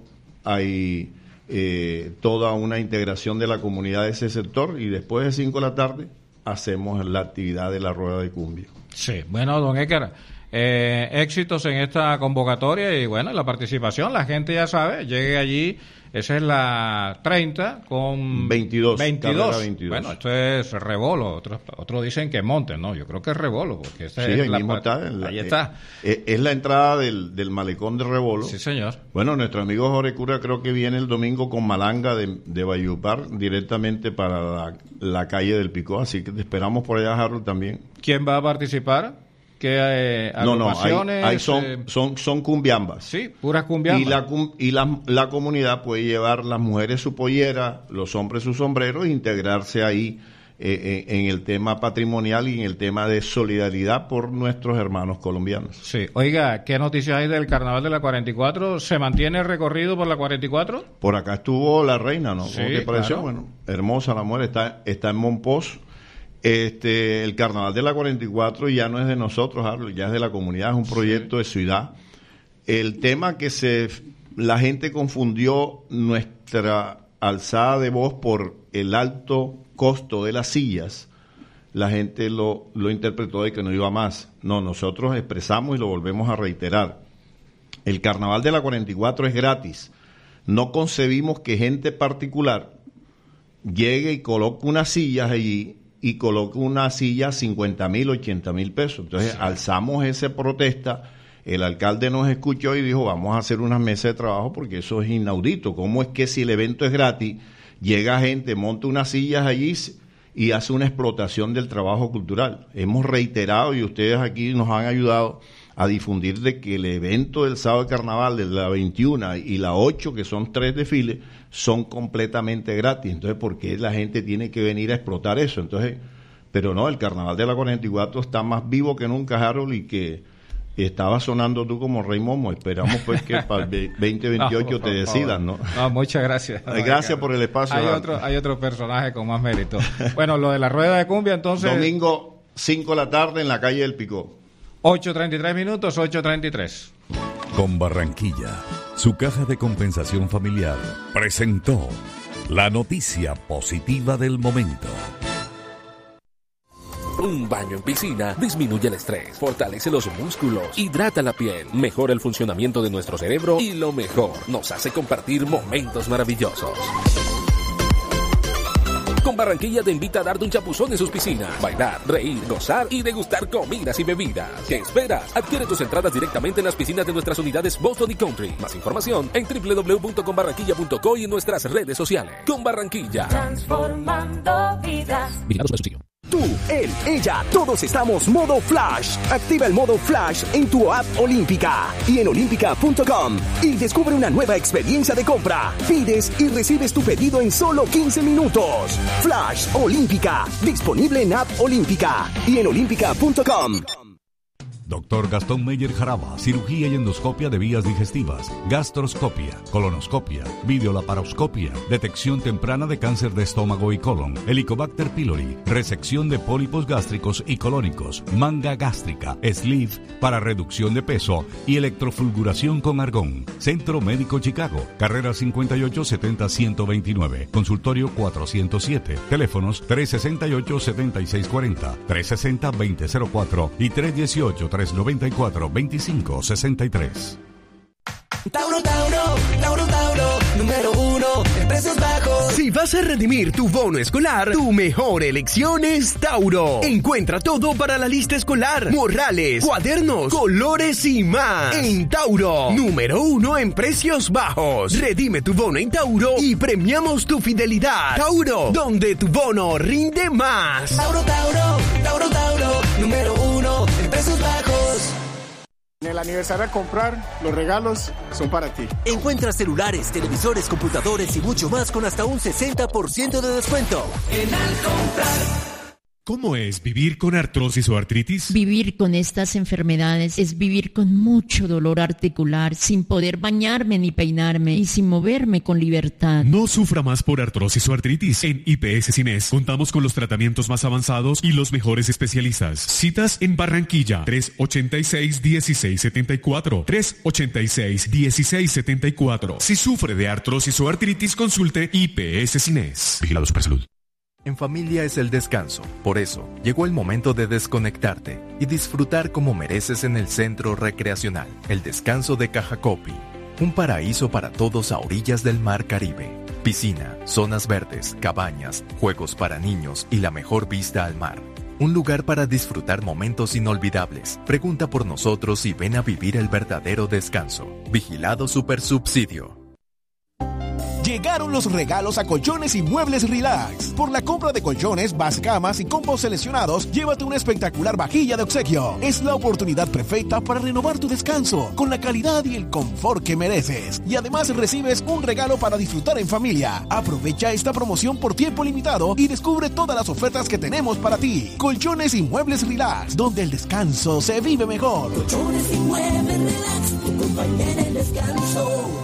hay eh, toda una integración de la comunidad de ese sector, y después de cinco de la tarde hacemos la actividad de la rueda de cumbia. Sí, bueno, don Éker, eh, éxitos en esta convocatoria y bueno, la participación, la gente ya sabe, llegue allí. Esa es la treinta con veintidós. veintidós. veintidós. Bueno, esto es Rebolo. Otros otros dicen que Montes, ¿no? Yo creo que es Rebolo. Porque esta sí, es ahí la mismo está. La, ahí está. Eh, es la entrada del, del malecón de Rebolo. Sí, señor. Bueno, nuestro amigo Jorge Cura creo que viene el domingo con Malanga de, de Valledupar directamente para la, la calle del Picó. Así que te esperamos por allá, Harold, también. ¿Quién va a participar? ¿Qué eh, no, no, hay, hay son, eh, son, son cumbiambas. Sí, puras cumbiambas. Y, la, y la, la comunidad puede llevar, las mujeres su pollera, los hombres su sombrero, e integrarse ahí eh, eh, en el tema patrimonial y en el tema de solidaridad por nuestros hermanos colombianos. Sí, oiga, ¿qué noticias hay del Carnaval de la cuarenta y cuatro? ¿Se mantiene el recorrido por la cuarenta y cuatro? Por acá estuvo la reina, ¿no? Sí, ¿Cómo te pareció? Claro. Bueno, hermosa la mujer, está, está en Monpós. Este, el Carnaval de la cuarenta y cuatro ya no es de nosotros, Harold, ya es de la comunidad, es un proyecto sí. de ciudad. El tema que se la gente confundió nuestra alzada de voz por el alto costo de las sillas, la gente lo, lo interpretó de que no iba más. No, nosotros expresamos y lo volvemos a reiterar. El Carnaval de la cuarenta y cuatro es gratis. No concebimos que gente particular llegue y coloque unas sillas allí y coloque una silla a cincuenta mil, ochenta mil pesos. Entonces, sí. alzamos esa protesta, el alcalde nos escuchó y dijo, vamos a hacer una mesa de trabajo porque eso es inaudito. ¿Cómo es que si el evento es gratis, llega gente, monta unas sillas allí y hace una explotación del trabajo cultural? Hemos reiterado y ustedes aquí nos han ayudado a difundir de que el evento del sábado de carnaval, de la veintiuna y la ocho, que son tres desfiles, son completamente gratis. Entonces, ¿por qué la gente tiene que venir a explotar eso? Entonces, pero no, el carnaval de la cuarenta y cuatro está más vivo que nunca, Harold, y que estaba sonando tú como Rey Momo. Esperamos pues que para el veinte veintiocho no, te decidas, ¿no? No, muchas gracias. Gracias por el espacio. Hay otro, hay otro personaje con más mérito. Bueno, lo de la rueda de cumbia, entonces... Domingo, cinco de la tarde, en la calle del Picó. ocho treinta y tres minutos, ocho treinta y tres. Con Barranquilla, su caja de compensación familiar presentó la noticia positiva del momento. Un baño en piscina disminuye el estrés, fortalece los músculos, hidrata la piel, mejora el funcionamiento de nuestro cerebro y lo mejor, nos hace compartir momentos maravillosos. Con Barranquilla te invita a darte un chapuzón en sus piscinas, bailar, reír, gozar y degustar comidas y bebidas. ¿Qué esperas? Adquiere tus entradas directamente en las piscinas de nuestras unidades Boston y Country. Más información en doble u doble u doble u punto con barranquilla punto co y en nuestras redes sociales. Con Barranquilla. Transformando vidas. Vigilado Supersusticio. Tú, él, ella, todos estamos modo Flash. Activa el modo Flash en tu app Olímpica y en olímpica punto com y descubre una nueva experiencia de compra. Pides y recibes tu pedido en solo quince minutos. Flash Olímpica, disponible en app Olímpica y en olímpica punto com. Doctor Gastón Meyer Jaraba, cirugía y endoscopia de vías digestivas, gastroscopia, colonoscopia, videolaparoscopia, detección temprana de cáncer de estómago y colon, Helicobacter pylori, resección de pólipos gástricos y colónicos, manga gástrica, sleeve para reducción de peso y electrofulguración con argón. Centro Médico Chicago, carrera cincuenta y ocho setenta ciento veintinueve, consultorio cuatrocientos siete, teléfonos tres sesenta y ocho setenta y seis cuarenta, tres sesenta veinte cero cuatro y tres dieciocho tres noventa y cuatro veinticinco sesenta y tres. Tauro, Tauro, Tauro, Tauro, número uno en precios bajos. Si vas a redimir tu bono escolar, tu mejor elección es Tauro. Encuentra todo para la lista escolar, morrales, cuadernos, colores y más en Tauro. Número uno en precios bajos. Redime tu bono en Tauro y premiamos tu fidelidad. Tauro, donde tu bono rinde más. Tauro, Tauro, Tauro, Tauro, número uno en precios bajos. En el aniversario a comprar, los regalos son para ti. Encuentra celulares, televisores, computadores y mucho más con hasta un sesenta por ciento de descuento. En Al Comprar. ¿Cómo es vivir con artrosis o artritis? Vivir con estas enfermedades es vivir con mucho dolor articular, sin poder bañarme ni peinarme y sin moverme con libertad. No sufra más por artrosis o artritis. En I P S Cines contamos con los tratamientos más avanzados y los mejores especialistas. Citas en Barranquilla, tres ochenta y seis, dieciséis setenta y cuatro, tres ochenta y seis, dieciséis setenta y cuatro. Si sufre de artrosis o artritis, consulte I P S Cines. Vigilado Supersalud. En familia es el descanso, por eso llegó el momento de desconectarte y disfrutar como mereces en el Centro Recreacional, el Descanso de Cajacopi, un paraíso para todos a orillas del Mar Caribe. Piscina, zonas verdes, cabañas, juegos para niños y la mejor vista al mar. Un lugar para disfrutar momentos inolvidables. Pregunta por nosotros y ven a vivir el verdadero descanso. Vigilado Supersubsidio. Llegaron los regalos a Colchones y Muebles Relax. Por la compra de colchones, bascamas y combos seleccionados, llévate una espectacular vajilla de obsequio. Es la oportunidad perfecta para renovar tu descanso, con la calidad y el confort que mereces. Y además recibes un regalo para disfrutar en familia. Aprovecha esta promoción por tiempo limitado y descubre todas las ofertas que tenemos para ti. Colchones y Muebles Relax, donde el descanso se vive mejor. Colchones y Muebles Relax, tu compañía en el descanso.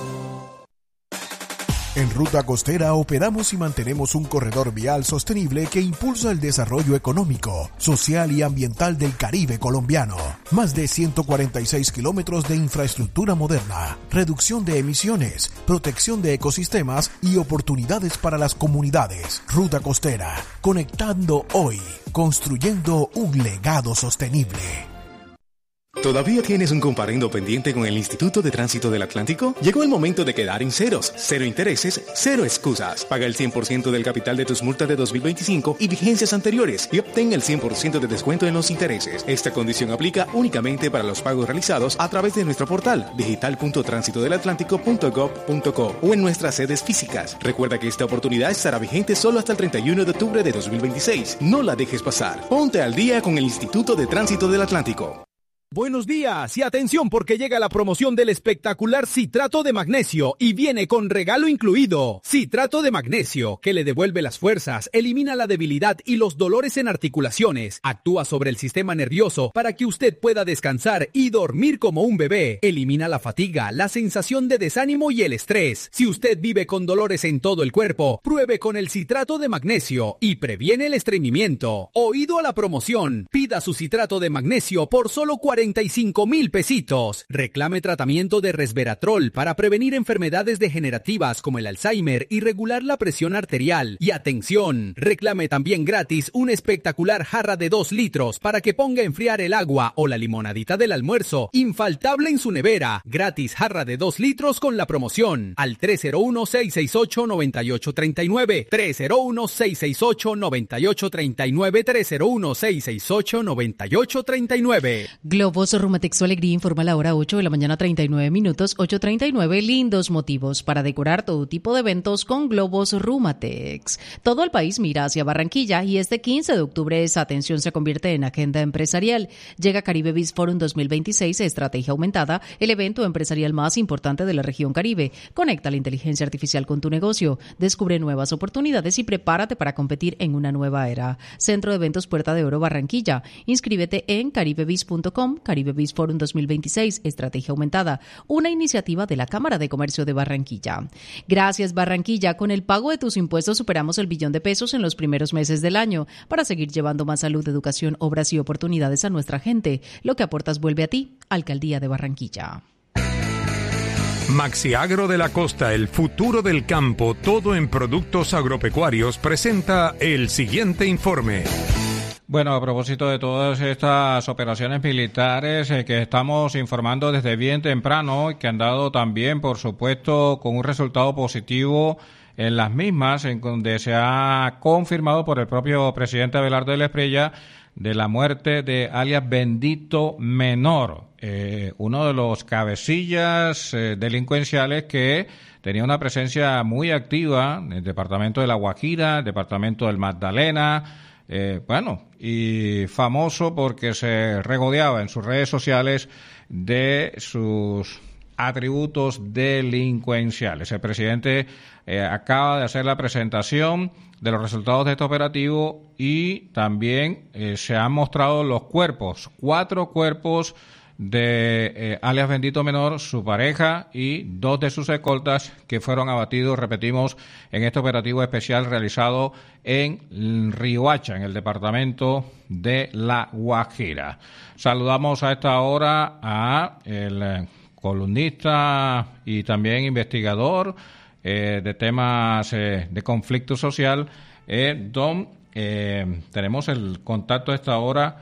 En Ruta Costera operamos y mantenemos un corredor vial sostenible que impulsa el desarrollo económico, social y ambiental del Caribe colombiano. Más de ciento cuarenta y seis kilómetros de infraestructura moderna, reducción de emisiones, protección de ecosistemas y oportunidades para las comunidades. Ruta Costera, conectando hoy, construyendo un legado sostenible. ¿Todavía tienes un comparendo pendiente con el Instituto de Tránsito del Atlántico? Llegó el momento de quedar en ceros, cero intereses, cero excusas. Paga el cien por ciento del capital de tus multas de dos mil veinticinco y vigencias anteriores y obtén el cien por ciento de descuento en los intereses. Esta condición aplica únicamente para los pagos realizados a través de nuestro portal digital punto tránsito del atlántico punto gob punto co o en nuestras sedes físicas. Recuerda que esta oportunidad estará vigente solo hasta el treinta y uno de octubre de dos mil veintiséis. No la dejes pasar. Ponte al día con el Instituto de Tránsito del Atlántico. Buenos días y atención porque llega la promoción del espectacular citrato de magnesio y viene con regalo incluido. Citrato de magnesio que le devuelve las fuerzas, elimina la debilidad y los dolores en articulaciones, actúa sobre el sistema nervioso para que usted pueda descansar y dormir como un bebé, elimina la fatiga, la sensación de desánimo y el estrés. Si usted vive con dolores en todo el cuerpo, pruebe con el citrato de magnesio y previene el estreñimiento. Oído a la promoción, pida su citrato de magnesio por solo cuarenta y cinco mil pesitos. Reclame tratamiento de resveratrol para prevenir enfermedades degenerativas como el Alzheimer y regular la presión arterial. Y atención, reclame también gratis una espectacular jarra de dos litros para que ponga a enfriar el agua o la limonadita del almuerzo, infaltable en su nevera. Gratis jarra de dos litros con la promoción al tres cero uno, seis seis ocho, nueve ocho tres nueve, tres cero uno, seis seis ocho, nueve ocho tres nueve, tres cero uno, seis seis ocho, nueve ocho tres nueve. Globos Rumatex Alegría informa la hora ocho de la mañana treinta y nueve minutos, ocho treinta y nueve, lindos motivos para decorar todo tipo de eventos con globos Rumatex. Todo el país mira hacia Barranquilla y este quince de octubre esa atención se convierte en agenda empresarial. Llega Caribe Biz Forum dos mil veintiséis, Estrategia Aumentada, el evento empresarial más importante de la región Caribe. Conecta la inteligencia artificial con tu negocio, descubre nuevas oportunidades y prepárate para competir en una nueva era. Centro de Eventos Puerta de Oro Barranquilla. Inscríbete en caribebiz punto com, Caribe Biz Forum dos mil veintiséis, Estrategia Aumentada, una iniciativa de la Cámara de Comercio de Barranquilla. Gracias, Barranquilla. Con el pago de tus impuestos superamos el billón de pesos en los primeros meses del año para seguir llevando más salud, educación, obras y oportunidades a nuestra gente. Lo que aportas vuelve a ti, Alcaldía de Barranquilla. Maxiagro de la Costa, el futuro del campo, todo en productos agropecuarios, presenta el siguiente informe. Bueno, a propósito de todas estas operaciones militares eh, que estamos informando desde bien temprano y que han dado también, por supuesto, con un resultado positivo en las mismas, en donde se ha confirmado por el propio presidente Abelardo de la Espriella de la muerte de alias Bendito Menor, eh, uno de los cabecillas eh, delincuenciales que tenía una presencia muy activa en el departamento de La Guajira, el departamento del Magdalena, eh, bueno, y famoso porque se regodeaba en sus redes sociales de sus atributos delincuenciales. El presidente eh, acaba de hacer la presentación de los resultados de este operativo y también eh, se han mostrado los cuerpos, cuatro cuerpos de eh, alias Bendito Menor, su pareja y dos de sus escoltas que fueron abatidos, repetimos, en este operativo especial realizado en Riohacha, en el departamento de La Guajira. Saludamos a esta hora a el eh, columnista y también investigador eh, de temas eh, de conflicto social, eh, don, eh, tenemos el contacto a esta hora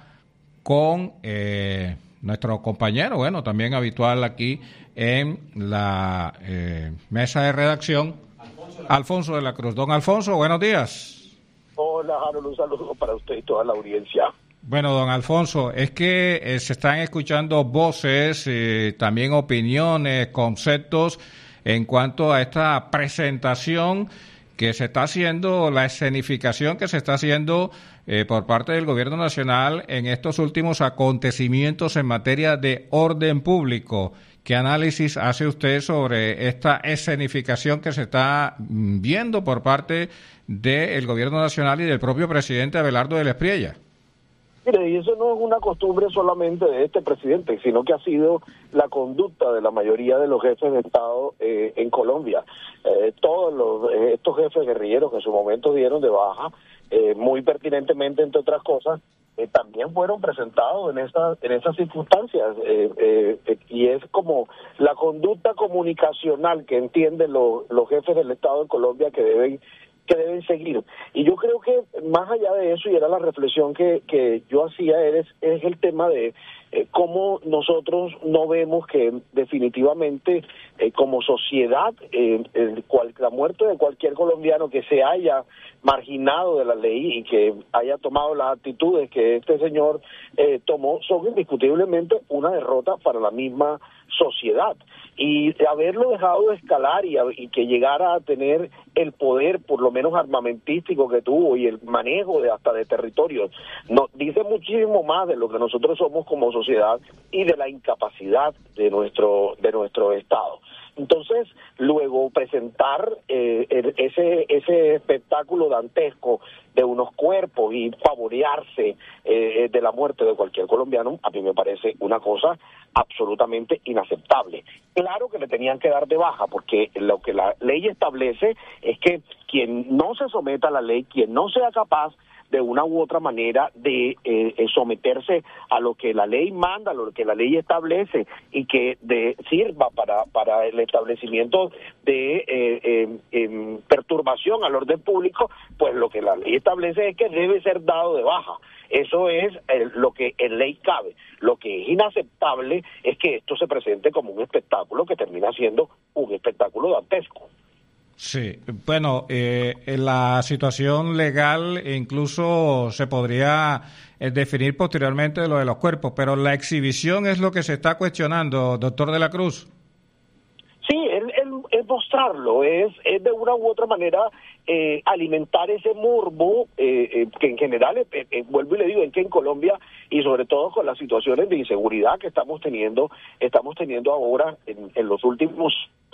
con eh, nuestro compañero, bueno, también habitual aquí en la eh, mesa de redacción, Alfonso, Alfonso de la Cruz. Don Alfonso, buenos días. Hola, Harold, un saludo para usted y toda la audiencia. Bueno, don Alfonso, es que eh, se están escuchando voces, eh, también opiniones, conceptos en cuanto a esta presentación que se está haciendo, la escenificación que se está haciendo eh, por parte del Gobierno Nacional en estos últimos acontecimientos en materia de orden público. ¿Qué análisis hace usted sobre esta escenificación que se está viendo por parte del Gobierno Nacional y del propio presidente Abelardo de la Espriella? Mire, y eso no es una costumbre solamente de este presidente, sino que ha sido la conducta de la mayoría de los jefes de Estado eh, en Colombia. Eh, todos los, eh, estos jefes guerrilleros que en su momento dieron de baja, eh, muy pertinentemente, entre otras cosas, eh, también fueron presentados en esas en esas circunstancias. Eh, eh, eh, y es como la conducta comunicacional que entienden los, los jefes del Estado en Colombia que deben que deben seguir. Y yo creo que más allá de eso, y era la reflexión que, que yo hacía, es, es el tema de eh, cómo nosotros no vemos que definitivamente eh, como sociedad eh, el cual, la muerte de cualquier colombiano que se haya marginado de la ley y que haya tomado las actitudes que este señor eh, tomó son indiscutiblemente una derrota para la misma sociedad. Y haberlo dejado de escalar y, a, y que llegara a tener el poder, por lo menos armamentístico que tuvo, y el manejo de hasta de territorios, nos dice muchísimo más de lo que nosotros somos como sociedad y de la incapacidad de nuestro de nuestro Estado. Entonces, luego presentar eh, el, ese ese espectáculo dantesco de unos cuerpos y favorearse eh, de la muerte de cualquier colombiano, a mí me parece una cosa absolutamente inaceptable. Claro que le tenían que dar de baja, porque lo que la ley establece es que quien no se someta a la ley, quien no sea capaz de una u otra manera de eh, someterse a lo que la ley manda, a lo que la ley establece y que de, sirva para para el establecimiento de eh, eh, eh, perturbación al orden público, pues lo que la ley establece es que debe ser dado de baja. Eso es eh, lo que en ley cabe. Lo que es inaceptable es que esto se presente como un espectáculo que termina siendo un espectáculo dantesco. Sí, bueno, eh, la situación legal incluso se podría eh, definir posteriormente lo de los cuerpos, pero la exhibición es lo que se está cuestionando, doctor de la Cruz. Sí, es, es, es mostrarlo, es, es de una u otra manera eh, alimentar ese morbo eh, eh, que en general, eh, eh, vuelvo y le digo, en que en Colombia y sobre todo con las situaciones de inseguridad que estamos teniendo, estamos teniendo ahora en, en los últimos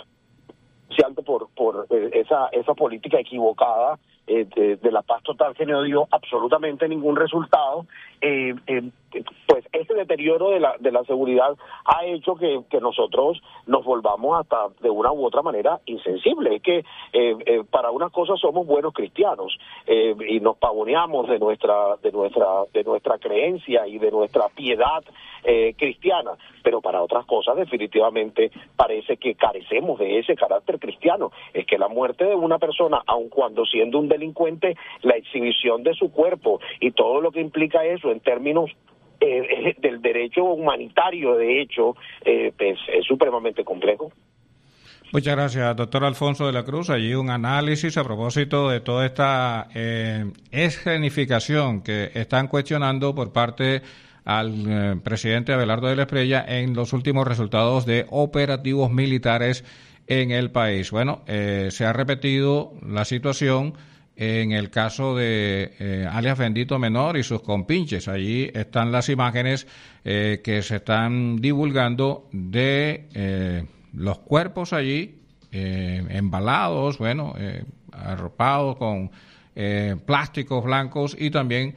por por eh, esa esa política equivocada eh, de, de la paz total que no dio absolutamente ningún resultado, eh, eh, pues ese deterioro de la de la seguridad ha hecho que, que nosotros nos volvamos hasta de una u otra manera insensibles. Es que eh, eh, para unas cosas somos buenos cristianos eh, y nos pavoneamos de nuestra de nuestra de nuestra creencia y de nuestra piedad eh, cristiana, pero para otras cosas definitivamente parece que carecemos de ese carácter cristiano. Es que la muerte de una persona, aun cuando siendo un delincuente, la exhibición de su cuerpo y todo lo que implica eso en términos eh, del derecho humanitario, de hecho, eh, pues, es supremamente complejo. Muchas gracias, doctor Alfonso de la Cruz. Allí un análisis a propósito de toda esta eh, escenificación que están cuestionando por parte al eh, presidente Abelardo de la Espriella en los últimos resultados de operativos militares en el país. Bueno, eh, se ha repetido la situación en el caso de eh, alias Bendito Menor y sus compinches. Allí están las imágenes eh, que se están divulgando de eh, los cuerpos allí, eh, embalados, bueno, eh, arropados con eh, plásticos blancos y también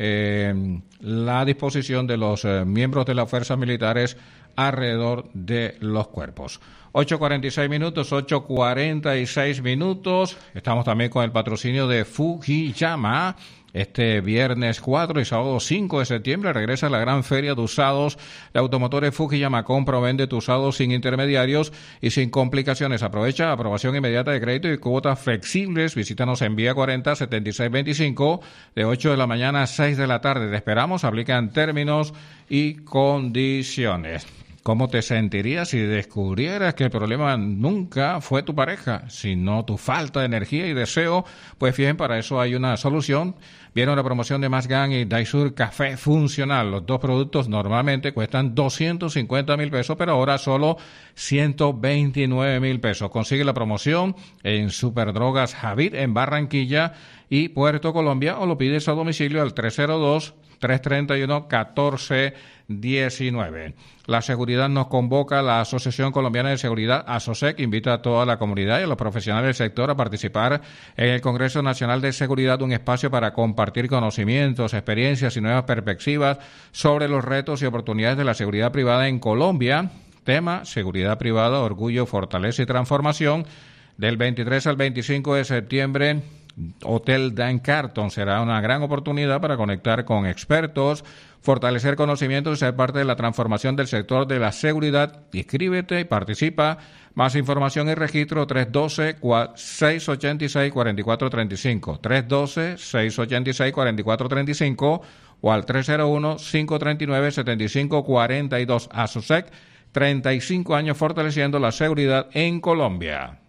eh, la disposición de los eh, miembros de las fuerzas militares alrededor de los cuerpos. ocho cuarenta y seis minutos, ocho cuarenta y seis minutos. Estamos también con el patrocinio de Fujiyama. Este viernes cuatro y sábado cinco de septiembre regresa la gran feria de usados de automotores Fujiyama. Compra o vende tu usado sin intermediarios y sin complicaciones. Aprovecha aprobación inmediata de crédito y cuotas flexibles. Visítanos en Vía cuarenta, setenta y seis veinticinco de ocho de la mañana a seis de la tarde. Te esperamos. Aplican términos y condiciones. ¿Cómo te sentirías si descubrieras que el problema nunca fue tu pareja, sino tu falta de energía y deseo? Pues bien, para eso hay una solución. Viene una promoción de Mazgan y Daisur Café Funcional. Los dos productos normalmente cuestan doscientos cincuenta mil pesos, pero ahora solo ciento veintinueve mil pesos. Consigue la promoción en Superdrogas Javid en Barranquilla y Puerto Colombia o lo pides a domicilio al tres cero dos, tres tres uno, uno cuatro uno nueve. La seguridad nos convoca. La Asociación Colombiana de Seguridad, ASOSEC, invita a toda la comunidad y a los profesionales del sector a participar en el Congreso Nacional de Seguridad, un espacio para compartir conocimientos, experiencias y nuevas perspectivas sobre los retos y oportunidades de la seguridad privada en Colombia. Tema: seguridad privada, orgullo, fortaleza y transformación. Del veintitrés al veinticinco de septiembre, Hotel Dan Carton. Será una gran oportunidad para conectar con expertos, fortalecer conocimientos y ser parte de la transformación del sector de la seguridad. Inscríbete y participa. Más información y registro tres uno dos, seis ocho seis, cuatro cuatro tres cinco, tres uno dos, seis ocho seis, cuatro cuatro tres cinco o al tres cero uno, cinco tres nueve, siete cinco cuatro dos. ASOSEC, treinta y cinco años fortaleciendo la seguridad en Colombia.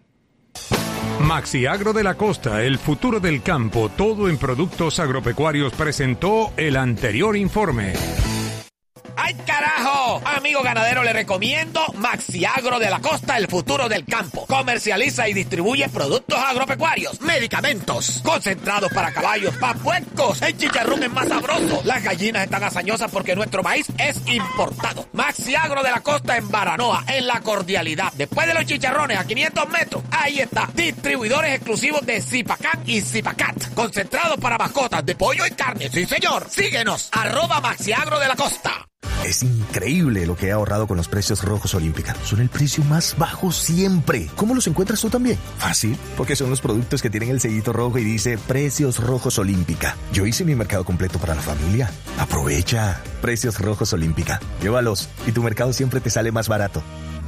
Maxi Agro de la Costa, el futuro del campo, todo en productos agropecuarios, presentó el anterior informe. ¡Ay, carajo! Amigo ganadero, le recomiendo Maxi Agro de la Costa, el futuro del campo. Comercializa y distribuye productos agropecuarios, medicamentos, concentrados para caballos, para puercos. El chicharrón es más sabroso. Las gallinas están hazañosas porque nuestro maíz es importado. Maxi Agro de la Costa en Baranoa, en La Cordialidad. Después de los chicharrones, a quinientos metros, ahí está. Distribuidores exclusivos de Zipacán y Zipacat. Concentrados para mascotas de pollo y carne. Sí, señor. Síguenos. Arroba Maxi Agro de la Costa. Es increíble lo que he ahorrado con los precios rojos Olímpica. Son el precio más bajo siempre. ¿Cómo los encuentras tú también? Fácil, porque son los productos que tienen el sellito rojo y dice Precios Rojos Olímpica. Yo hice mi mercado completo para la familia. Aprovecha. Precios Rojos Olímpica. Llévalos y tu mercado siempre te sale más barato.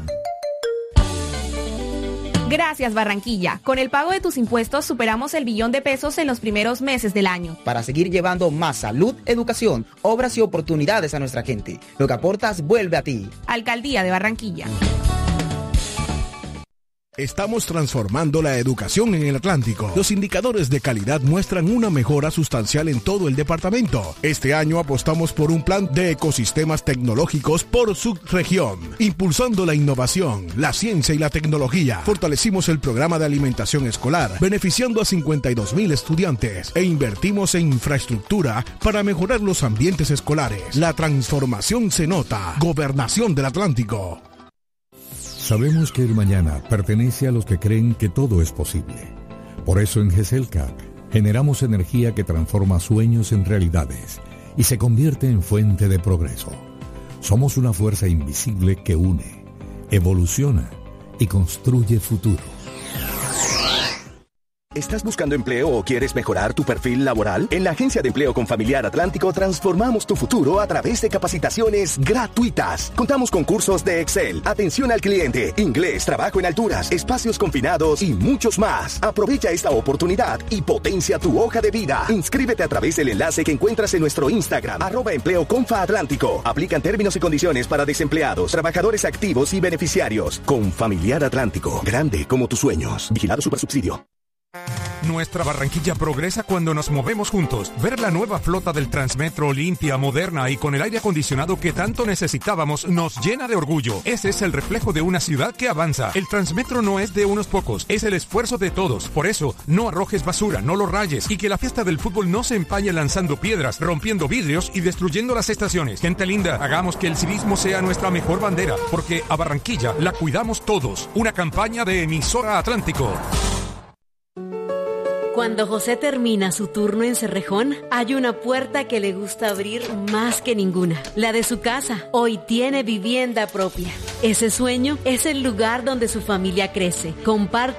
Gracias, Barranquilla. Con el pago de tus impuestos superamos el billón de pesos en los primeros meses del año. Para seguir llevando más salud, educación, obras y oportunidades a nuestra gente. Lo que aportas vuelve a ti. Alcaldía de Barranquilla. Estamos transformando la educación en el Atlántico. Los indicadores de calidad muestran una mejora sustancial en todo el departamento. Este año apostamos por un plan de ecosistemas tecnológicos por subregión, impulsando la innovación, la ciencia y la tecnología. Fortalecimos el programa de alimentación escolar, beneficiando a cincuenta y dos mil estudiantes, e invertimos en infraestructura para mejorar los ambientes escolares. La transformación se nota. Gobernación del Atlántico. Sabemos que el mañana pertenece a los que creen que todo es posible. Por eso en GESELCA generamos energía que transforma sueños en realidades y se convierte en fuente de progreso. Somos una fuerza invisible que une, evoluciona y construye futuro. ¿Estás buscando empleo o quieres mejorar tu perfil laboral? En la Agencia de Empleo Confamiliar Atlántico transformamos tu futuro a través de capacitaciones gratuitas. Contamos con cursos de Excel, atención al cliente, inglés, trabajo en alturas, espacios confinados y muchos más. Aprovecha esta oportunidad y potencia tu hoja de vida. Inscríbete a través del enlace que encuentras en nuestro Instagram, arroba Empleo Confa Atlántico. Aplican términos y condiciones para desempleados, trabajadores activos y beneficiarios. Confamiliar Atlántico, grande como tus sueños. Vigilado Supersubsidio. Nuestra Barranquilla progresa cuando nos movemos juntos. Ver la nueva flota del Transmetro limpia, moderna y con el aire acondicionado que tanto necesitábamos nos llena de orgullo. Ese es el reflejo de una ciudad que avanza. El Transmetro no es de unos pocos, es el esfuerzo de todos. Por eso, no arrojes basura, no lo rayes y que la fiesta del fútbol no se empañe lanzando piedras, rompiendo vidrios y destruyendo las estaciones. Gente linda, hagamos que el civismo sea nuestra mejor bandera, porque a Barranquilla la cuidamos todos. Una campaña de Emisora Atlántico. Cuando José termina su turno en Cerrejón, hay una puerta que le gusta abrir más que ninguna, la de su casa. Hoy tiene vivienda propia. Ese sueño es el lugar donde su familia crece. Comparte